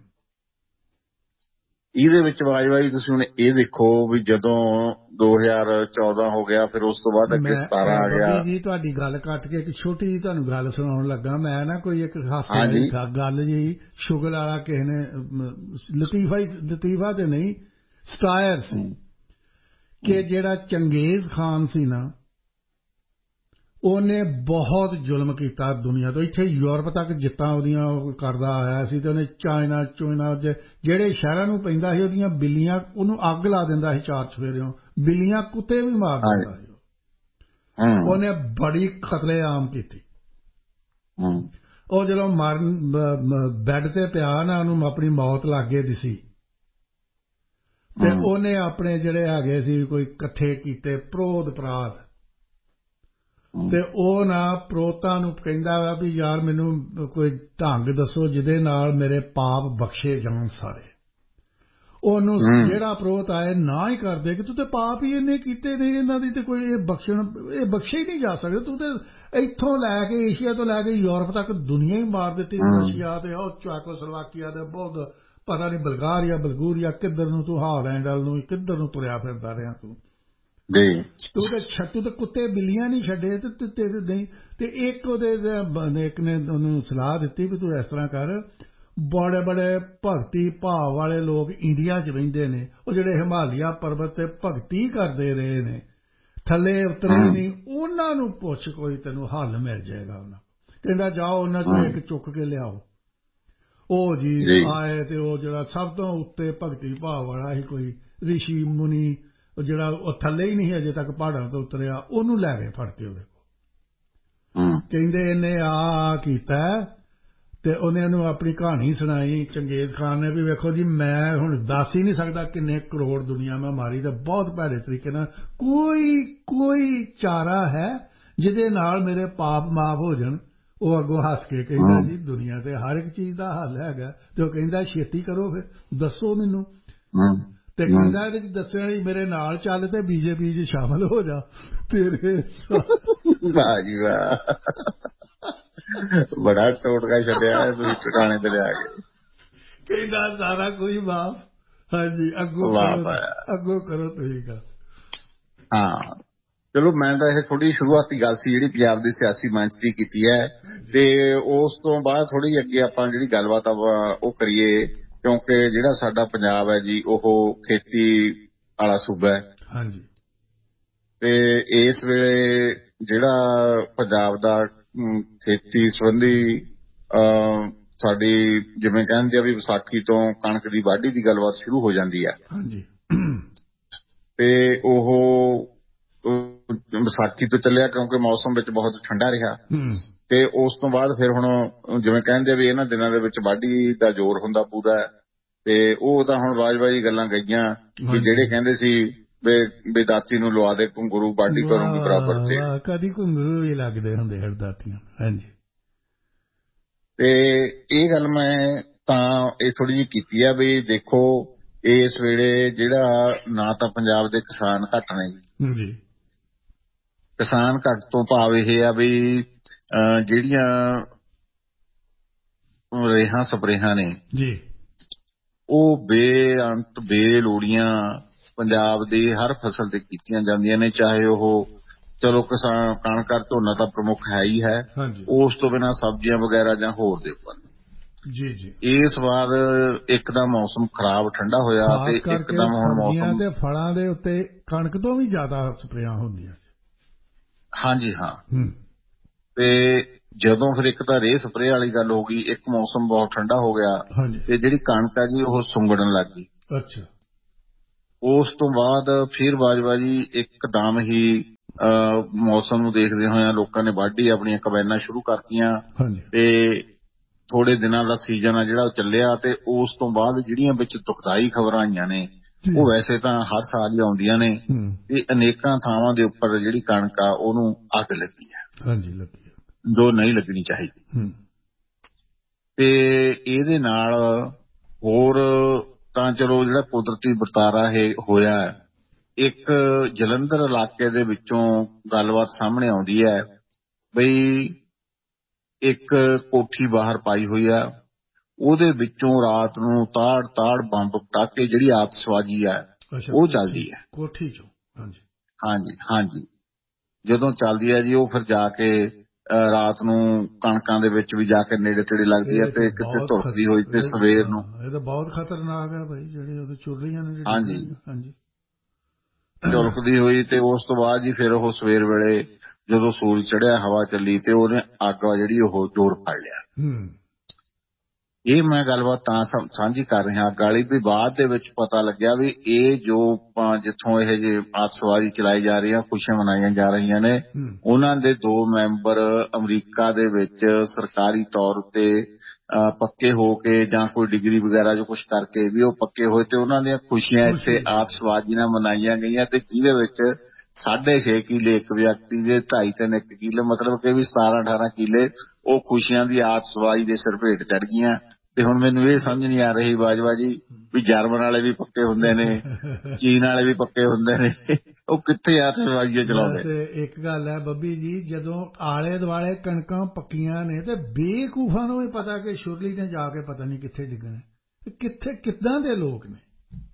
ਇਹਦੇ ਵਿੱਚ ਵਾਜਵਾਈ ਤੁਸੀਂ ਹੁਣ ਇਹ ਦੇਖੋ ਵੀ ਜਦੋਂ ਦੋ ਹਜ਼ਾਰ ਚੌਦਾਂ ਹੋ ਗਿਆ, ਫਿਰ ਉਸ ਤੋਂ ਬਾਅਦ ਅੱਗੇ ਸਤਾਰਾਂ ਆ ਗਿਆ। ਜੀ ਤੁਹਾਡੀ ਗੱਲ ਕੱਟ ਕੇ ਇੱਕ ਛੋਟੀ ਜਿਹੀ ਤੁਹਾਨੂੰ ਗੱਲ ਸੁਣਾਉਣ ਲੱਗਾ ਮੈਂ ਨਾ, ਕੋਈ ਇੱਕ ਹਾਸੇ ਵਾਲੀ ਗੱਲ ਜੀ, ਸ਼ੁਗਲ ਵਾਲਾ ਕਿਸੇ ਨੇ ਲਤੀਫਾ ਲਤੀਫਾ ਤੇ ਨਹੀਂ ਸਟਾਇਰ ਸੀ ਕਿ ਜਿਹੜਾ ਚੰਗੇਜ਼ ਖਾਨ ਸੀ ਨਾ, ਉਹਨੇ ਬਹੁਤ ਜ਼ੁਲਮ ਕੀਤਾ ਦੁਨੀਆ ਤੋਂ, ਇੱਥੇ ਯੂਰਪ ਤੱਕ ਜਿੱਤਾਂ ਉਹਦੀਆਂ ਕਰਦਾ ਆਇਆ ਸੀ, ਤੇ ਉਹਨੇ ਚਾਈਨਾ ਚੋਇਨਾ ਜਿਹੜੇ ਸ਼ਹਿਰਾਂ ਨੂੰ ਪੈਂਦਾ ਸੀ ਉਹਦੀਆਂ ਬਿੱਲੀਆਂ ਉਹਨੂੰ ਅੱਗ ਲਾ ਦਿੰਦਾ ਸੀ, ਚਾਰ ਚੁਫੇਰਿਓਂ ਬਿੱਲੀਆਂ ਕੁੱਤੇ ਵੀ ਮਾਰ ਦਿੰਦਾ ਸੀ। ਉਹਨੇ ਬੜੀ ਕਤਲੇਆਮ ਕੀਤੀ। ਉਹ ਜਦੋਂ ਮਰਨ ਬੈੱਡ ਤੇ ਪਿਆ ਨਾ, ਉਹਨੂੰ ਆਪਣੀ ਮੌਤ ਲਾਗੇ ਦਿਸੀ, ਤੇ ਉਹਨੇ ਆਪਣੇ ਜਿਹੜੇ ਹੈਗੇ ਸੀ ਕੋਈ ਇਕੱਠੇ ਕੀਤੇ ਪ੍ਰੋਧ ਪਰਾਧ, ਤੇ ਉਹ ਨਾ ਪ੍ਰੋਤਾਂ ਨੂੰ ਕਹਿੰਦਾ ਵਾ ਵੀ ਯਾਰ ਮੈਨੂੰ ਕੋਈ ਢੰਗ ਦੱਸੋ ਜਿਹਦੇ ਨਾਲ ਮੇਰੇ ਪਾਪ ਬਖਸ਼ੇ ਜਾਣ ਸਾਰੇ। ਉਹਨੂੰ ਜਿਹੜਾ ਪ੍ਰੋਤ ਆਏ ਨਾ ਹੀ ਕਰਦੇ ਕਿ ਤੂੰ ਤੇ ਪਾਪ ਹੀ ਇੰਨੇ ਕੀਤੇ ਨੇ, ਇਹਨਾਂ ਦੀ ਤੇ ਕੋਈ ਇਹ ਬਖਸ਼ਣ ਇਹ ਬਖਸ਼ੇ ਹੀ ਨਹੀਂ ਜਾ ਸਕਦੇ, ਤੂੰ ਤੇ ਇੱਥੋਂ ਲੈ ਕੇ ਏਸ਼ੀਆ ਤੋਂ ਲੈ ਕੇ ਯੂਰਪ ਤੱਕ ਦੁਨੀਆ ਹੀ ਮਾਰ ਦਿੱਤੀ, ਰਸ਼ੀਆ ਤੇ ਉਹ ਚੈਕੋਸਲੋਵਾਕੀਆ ਤੇ ਬਹੁਤ ਪਤਾ ਨਹੀਂ ਬਲਗਾਰੀਆ ਬਲਗੂਰੀਆ ਕਿੱਧਰ ਨੂੰ ਤੂੰ ਹਾਲੈਂਡ ਵੱਲ ਨੂੰ ਕਿੱਧਰ ਨੂੰ ਤੁਰਿਆ ਫਿਰਦਾ ਰਿਹਾ ਤੂੰ। ਤੂੰ ਤੇ ਛੱਟੂ ਤੇ ਕੁੱਤੇ ਬਿੱਲੀਆਂ ਨਹੀਂ ਛੱਡੇ ਤੇ ਤੇਰੇ ਨਹੀਂ। ਤੇ ਇੱਕ ਉਹਦੇ ਇੱਕ ਨੇ ਉਹਨੂੰ ਸਲਾਹ ਦਿੱਤੀ ਵੀ ਤੂੰ ਇਸ ਤਰ੍ਹਾਂ ਕਰ, ਬੜੇ ਬੜੇ ਭਗਤੀ ਭਾਵ ਵਾਲੇ ਲੋਕ ਇੰਡੀਆ 'ਚ ਰਹਿੰਦੇ ਨੇ, ਉਹ ਜਿਹੜੇ ਹਿਮਾਲਿਆ ਪਰਬਤ ਤੇ ਭਗਤੀ ਕਰਦੇ ਰਹੇ ਨੇ, ਥੱਲੇ ਉਤਰੇ ਨਹੀਂ, ਉਹਨਾਂ ਨੂੰ ਪੁੱਛ ਕੋਈ ਤੈਨੂੰ ਹੱਲ ਮਿਲ ਜਾਏਗਾ। ਉਹਨਾਂ ਕਹਿੰਦਾ ਜਾਓ ਉਹਨਾਂ 'ਚੋਂ ਇੱਕ ਚੁੱਕ ਕੇ ਲਿਆਓ। ਉਹ ਜੀ ਆਏ ਤੇ ਉਹ ਜਿਹੜਾ ਸਭ ਤੋਂ ਉੱਤੇ ਭਗਤੀ ਭਾਵ ਵਾਲਾ ਸੀ ਕੋਈ ਰਿਸ਼ੀ ਮੁਨੀ, ਉਹ ਜਿਹੜਾ ਉਹ ਥੱਲੇ ਹੀ ਨਹੀਂ ਅਜੇ ਤੱਕ ਪਹਾੜਾਂ ਤੋਂ ਉਤਰਿਆ, ਉਹਨੂੰ ਲੈ ਗਏ ਫੜ ਕੇ ਉਹਦੇ ਕੋਲ। ਕਹਿੰਦੇ ਇਹਨੇ ਆ ਕੀਤਾ, ਤੇ ਉਹਨੇ ਉਹਨੂੰ ਆਪਣੀ ਕਹਾਣੀ ਸੁਣਾਈ ਚੰਗੇਜ਼ ਖਾਨ ਨੇ ਵੀ ਵੇਖੋ ਜੀ ਮੈਂ ਹੁਣ ਦੱਸ ਹੀ ਨਹੀਂ ਸਕਦਾ ਕਿੰਨੇ ਕਰੋੜ ਦੁਨੀਆ ਮੈਂ ਮਾਰੀ, ਤਾਂ ਬਹੁਤ ਭੈੜੇ ਤਰੀਕੇ ਨਾਲ ਕੋਈ ਕੋਈ ਚਾਰਾ ਹੈ ਜਿਹਦੇ ਨਾਲ ਮੇਰੇ ਪਾਪ ਮਾਫ ਹੋ ਜਾਣ। ਉਹ ਅੱਗੋਂ ਹੱਸ ਕੇ ਕਹਿੰਦਾ ਜੀ ਦੁਨੀਆ ਤੇ ਹਰ ਇੱਕ ਚੀਜ਼ ਦਾ ਹੱਲ ਹੈਗਾ। ਤੇ ਉਹ ਕਹਿੰਦਾ ਛੇਤੀ ਕਰੋ ਫਿਰ ਦੱਸੋ ਮੈਨੂੰ। ਤੇ ਕਹਿੰਦਾ ਇਹਦੇ ਚ ਦੱਸਣ ਵਾਲੀ ਮੇਰੇ ਨਾਲ ਚੱਲ ਤੇ ਬੀਜੇਪੀ 'ਚ ਸ਼ਾਮਲ ਹੋ ਜਾ ਤੇਰੇ। ਵਾਹ ਜੀ ਵਾਹ, ਬੜਾ ਟੋਟਕਾ ਛੱਡਿਆ ਤੁਸੀਂ ਟਿਕਾਣੇ ਤੇ ਲਿਆ ਕੇ। ਕਹਿੰਦਾ ਸਾਰਾ ਕੁਝ ਮਾਫ। ਹਾਂਜੀ ਅੱਗੋਂ ਅੱਗੋਂ ਕਰੋ ਤੁਸੀਂ ਗੱਲ। ਹਾਂ ਚਲੋ, ਮੈਂ ਤਾਂ ਇਹ ਥੋੜੀ ਸ਼ੁਰੂਆਤੀ ਗੱਲ ਸੀ ਜਿਹੜੀ ਪੰਜਾਬ ਦੀ ਸਿਆਸੀ ਮੰਚ ਦੀ ਕੀਤੀ ਹੈ, ਤੇ ਉਸ ਤੋਂ ਬਾਅਦ ਥੋੜੀ ਅੱਗੇ ਆਪਾਂ ਜਿਹੜੀ ਗੱਲਬਾਤ ਉਹ ਕਰੀਏ, ਕਿਉਂਕਿ ਜਿਹੜਾ ਸਾਡਾ ਪੰਜਾਬ ਹੈ ਜੀ ਉਹ ਖੇਤੀ ਵਾਲਾ ਸੂਬਾ ਹੈ। ਹਾਂਜੀ। ਤੇ ਇਸ ਵੇਲੇ ਜਿਹੜਾ ਪੰਜਾਬ ਦਾ ਖੇਤੀ ਸੰਬੰਧੀ ਸਾਡੀ ਜਿਵੇਂ ਕਹਿੰਦੇ ਆ ਵੀ ਵਿਸਾਖੀ ਤੋਂ ਕਣਕ ਦੀ ਵਾਢੀ ਦੀ ਗੱਲਬਾਤ ਸ਼ੁਰੂ ਹੋ ਜਾਂਦੀ ਹੈ। ਹਾਂਜੀ। ਤੇ ਉਹ ਵਿਸਾਖੀ ਤੋਂ ਚੱਲਿਆ ਕਿਉਂਕਿ ਮੌਸਮ ਵਿੱਚ ਬਹੁਤ ਠੰਡਾ ਰਿਹਾ, ਤੇ ਉਸ ਤੋਂ ਬਾਅਦ ਫਿਰ ਹੁਣ ਜਿਵੇਂ ਕਹਿੰਦੇ ਵੀ ਇਹਨਾਂ ਦਿਨਾਂ ਦੇ ਵਿੱਚ ਵਾਢੀ ਦਾ ਜ਼ੋਰ ਹੁੰਦਾ ਪੂਰਾ, ਤੇ ਉਹ ਤਾਂ ਹੁਣ ਵਾਜ-ਵਾਜੀ ਗੱਲਾਂ ਗਈਆਂ ਕਿ ਜਿਹੜੇ ਕਹਿੰਦੇ ਸੀ ਵੀ ਦਾਤੀ ਨੂੰ ਲਵਾ ਦੇ ਘੁੰਗਰੂ ਵਾਢੀ ਕਰੂੰਗੀ ਬਰਾਬਰ ਤੇ ਕਦੀ ਘੁੰਗਰੂ ਵੀ ਲੱਗਦੇ ਹੁੰਦੇ ਹਰ ਦਾਤੀਆਂ। ਹਾਂਜੀ। ਤੇ ਇਹ ਗੱਲ ਮੈਂ ਤਾਂ ਇਹ ਥੋੜੀ ਜਿਹੀ ਕੀਤੀ ਆ ਵੀ ਦੇਖੋ ਇਸ ਵੇਲੇ ਜਿਹੜਾ ਨਾ ਤਾਂ ਪੰਜਾਬ ਦੇ ਕਿਸਾਨ ਘੱਟ ਨੇ ਜੀ, ਕਿਸਾਨ ਘੱਟ ਤੋਂ ਭਾਵ ਇਹ ਆ ਵੀ ਜਿਹੜੀਆਂ ਰੇਹਾਂ ਸਪਰੇਹਾਂ ਨੇ ਜੀ ਉਹ ਬੇਅੰਤ ਬੇਲੋੜੀਆਂ ਪੰਜਾਬ ਦੀ ਹਰ ਫਸਲ ਤੇ ਕੀਤੀਆਂ ਜਾਂਦੀਆਂ ਨੇ, ਚਾਹੇ ਉਹ ਚਲੋ ਕਿਸਾਨ ਕਣਕ ਝੋਨਾ ਤਾਂ ਪ੍ਰਮੁੱਖ ਹੈ ਹੀ ਹੈ, ਉਸ ਤੋਂ ਬਿਨਾਂ ਸਬਜ਼ੀਆਂ ਵਗੈਰਾ ਜਾਂ ਹੋਰ ਦੇ ਉੱਪਰ। ਜੀ ਜੀ ਇਸ ਵਾਰ ਇੱਕਦਮ ਮੌਸਮ ਖਰਾਬ ਠੰਡਾ ਹੋਇਆ ਤੇ ਇੱਕਦਮ ਹੁਣ ਮੌਸਮ ਤੇ ਫਲਾਂ ਦੇ ਉੱਤੇ ਕਣਕ ਤੋਂ ਵੀ ਜ਼ਿਆਦਾ ਸਪਰੇਆਂ ਹੁੰਦੀਆਂ। ਹਾਂਜੀ ਹਾਂ। ਤੇ ਜਦੋਂ ਫਿਰ ਇੱਕ ਤਾਂ ਰੇਹ ਸਪਰੇਅ ਵਾਲੀ ਗੱਲ ਹੋ ਗਈ, ਇੱਕ ਮੌਸਮ ਬਹੁਤ ਠੰਡਾ ਹੋ ਗਿਆ ਤੇ ਜਿਹੜੀ ਕਣਕ ਹੈ ਜੀ ਉਹ ਸੁੰਗੜਨ ਲੱਗ ਗਈ। ਅੱਛਾ। ਉਸ ਤੋਂ ਬਾਅਦ ਫਿਰ ਬਾਜਵਾ ਜੀ ਇੱਕਦਮ ਹੀ ਮੌਸਮ ਨੂੰ ਦੇਖਦੇ ਹੋਏ ਲੋਕਾਂ ਨੇ ਵਾਢੀ ਆਪਣੀਆਂ ਕੰਬਾਈਨਾਂ ਸ਼ੁਰੂ ਕਰਤੀਆਂ ਤੇ ਥੋੜੇ ਦਿਨਾਂ ਦਾ ਸੀਜ਼ਨ ਆ ਜਿਹੜਾ ਉਹ ਚੱਲਿਆ। ਤੇ ਉਸ ਤੋਂ ਬਾਅਦ ਜਿਹੜੀਆਂ ਵਿੱਚ ਦੁਖਦਾਈ ਖਬਰਾਂ ਆਈਆਂ ਨੇ ਉਹ ਵੈਸੇ ਤਾਂ ਹਰ ਸਾਲ ਹੀ ਆਉਂਦੀਆਂ ਨੇ ਤੇ ਅਨੇਕਾਂ ਥਾਵਾਂ ਦੇ ਉੱਪਰ ਜਿਹੜੀ ਕਣਕ ਆ ਉਹਨੂੰ ਅੱਗ ਲੱਗੀ ਹੈ। ਹਾਂਜੀ ਲੱਗੀ ਜੋ ਨਹੀਂ ਲੱਗਣੀ ਚਾਹੀਦੀ। ਤੇ ਇਹਦੇ ਨਾਲ ਹੋਰ ਤਾਂ ਚਲੋ ਜਿਹੜਾ ਕੁਦਰਤੀ ਵਰਤਾਰਾ ਇਹ ਹੋਇਆ, ਇੱਕ ਜਲੰਧਰ ਇਲਾਕੇ ਦੇ ਵਿੱਚੋਂ ਗੱਲਬਾਤ ਸਾਹਮਣੇ ਆਉਂਦੀ ਹੈ ਬਈ ਇੱਕ ਕੋਠੀ ਬਾਹਰ ਪਾਈ ਹੋਈ ਆ, ਉਹਦੇ ਵਿੱਚੋਂ ਰਾਤ ਨੂੰ ਤਾੜ ਤਾੜ ਬੰਬ ਪਟਾਕੇ ਜਿਹੜੀ ਆਤਿਸ਼ਬਾਜ਼ੀ ਆ ਉਹ ਚੱਲਦੀ ਹੈ ਕੋਠੀ ਚੋਂ। ਹਾਂਜੀ ਹਾਂਜੀ ਹਾਂਜੀ ਜਦੋਂ ਚੱਲਦੀ ਹੈ ਜੀ ਉਹ ਫਿਰ ਜਾ ਕੇ ਰਾਤ ਨੂੰ ਕਣਕਾਂ ਦੇ ਵਿੱਚ ਵੀ ਜਾ ਕੇ ਨੇੜੇ ਤੇੜੇ ਲੱਗਦੀ ਹੈ ਤੇ ਕਿਤੇ ਧੁਰਕਦੀ ਹੋਈ ਤੇ ਸਵੇਰ ਨੂੰ। ਇਹ ਤਾਂ ਬਹੁਤ ਖਤਰਨਾਕ ਹੈ ਭਾਈ, ਜਿਹੜੇ ਉਹਦੇ ਚੁਰਲੀਆਂ ਨੇ। ਹਾਂਜੀ ਹਾਂਜੀ ਝੁਲਕਦੀ ਹੋਈ ਤੇ ਉਸ ਤੋਂ ਬਾਅਦ ਜੀ ਫਿਰ ਉਹ ਸਵੇਰ ਵੇਲੇ ਜਦੋਂ ਸੂਰਜ ਚੜ੍ਹਿਆ ਹਵਾ ਚੱਲੀ ਤੇ ਉਹਨੇ ਅੱਗ ਜਿਹੜੀ ਉਹ ਜ਼ੋਰ ਫੜ ਲਿਆ। ਇਹ ਮੈਂ ਗੱਲਬਾਤ ਤਾਂ ਸਾਂਝੀ ਕਰ ਰਿਹਾ ਅੱਗ ਵਾਲੀ ਵੀ ਬਾਅਦ ਦੇ ਵਿੱਚ ਪਤਾ ਲੱਗਿਆ ਵੀ ਇਹ ਜੋ ਜਿੱਥੋਂ ਇਹ ਜੇ ਆਤਿਸ਼ਬਾਜ਼ੀ ਚਲਾਈ ਜਾ ਰਹੀ ਆ, ਖੁਸ਼ੀਆਂ ਮਨਾਈਆਂ ਜਾ ਰਹੀਆਂ ਨੇ, ਉਹਨਾਂ ਦੇ ਦੋ ਮੈਂਬਰ ਅਮਰੀਕਾ ਦੇ ਵਿੱਚ ਸਰਕਾਰੀ ਤੌਰ ਉੱਤੇ ਪੱਕੇ ਹੋ ਕੇ ਜਾਂ ਕੋਈ ਡਿਗਰੀ ਵਗੈਰਾ ਜੋ ਕੁਛ ਕਰਕੇ ਵੀ ਉਹ ਪੱਕੇ ਹੋਏ ਤੇ ਉਹਨਾਂ ਦੀਆਂ ਖੁਸ਼ੀਆਂ ਇੱਥੇ ਆਤਿਸ਼ਬਾਜ਼ੀ ਨਾਲ ਮਨਾਈਆਂ ਗਈਆਂ ਤੇ ਜਿਹਦੇ ਵਿੱਚ ਸਾਢੇ ਛੇ ਕਿੱਲੇ ਇੱਕ ਵਿਅਕਤੀ ਦੇ, ਢਾਈ ਤਿੰਨ ਇੱਕ ਕਿੱਲੇ, ਮਤਲਬ ਕਿ ਵੀ ਸਤਾਰਾਂ ਅਠਾਰਾਂ ਕਿੱਲੇ ਉਹ ਖੁਸ਼ੀਆਂ ਦੀ ਆਤਿਸ਼ਬਾਜ਼ੀ ਦੇ ਸਿਰ ਭੇਟ ਚੜ ਗਈਆਂ। ਤੇ ਹੁਣ ਮੈਨੂੰ ਇਹ ਸਮਝ ਨਹੀਂ ਆ ਰਹੀ ਬਾਜਵਾ ਜੀ ਵੀ ਜਰਮਨ ਵਾਲੇ ਵੀ ਪੱਕੇ ਹੁੰਦੇ ਨੇ, ਚੀਨ ਵਾਲੇ ਵੀ ਪੱਕੇ ਹੁੰਦੇ ਨੇ, ਉਹ ਕਿੱਥੇ ਆਤਿਸ਼ਬਾਜ਼ੀਆਂ ਚਲਾਉਂਦੇ। ਇੱਕ ਗੱਲ ਹੈ ਬੱਬੀ ਜੀ, ਜਦੋਂ ਆਲੇ ਦੁਆਲੇ ਕਣਕਾਂ ਪੱਕੀਆਂ ਨੇ ਤੇ ਬੇਵਕੂਫਾਂ ਨੂੰ ਵੀ ਪਤਾ ਕਿ ਸ਼ੁਰਲੀ ਨੇ ਜਾ ਕੇ ਪਤਾ ਨਹੀਂ ਕਿੱਥੇ ਡਿੱਗਣਾ, ਕਿੱਥੇ ਕਿੱਦਾਂ ਦੇ ਲੋਕ ਨੇ।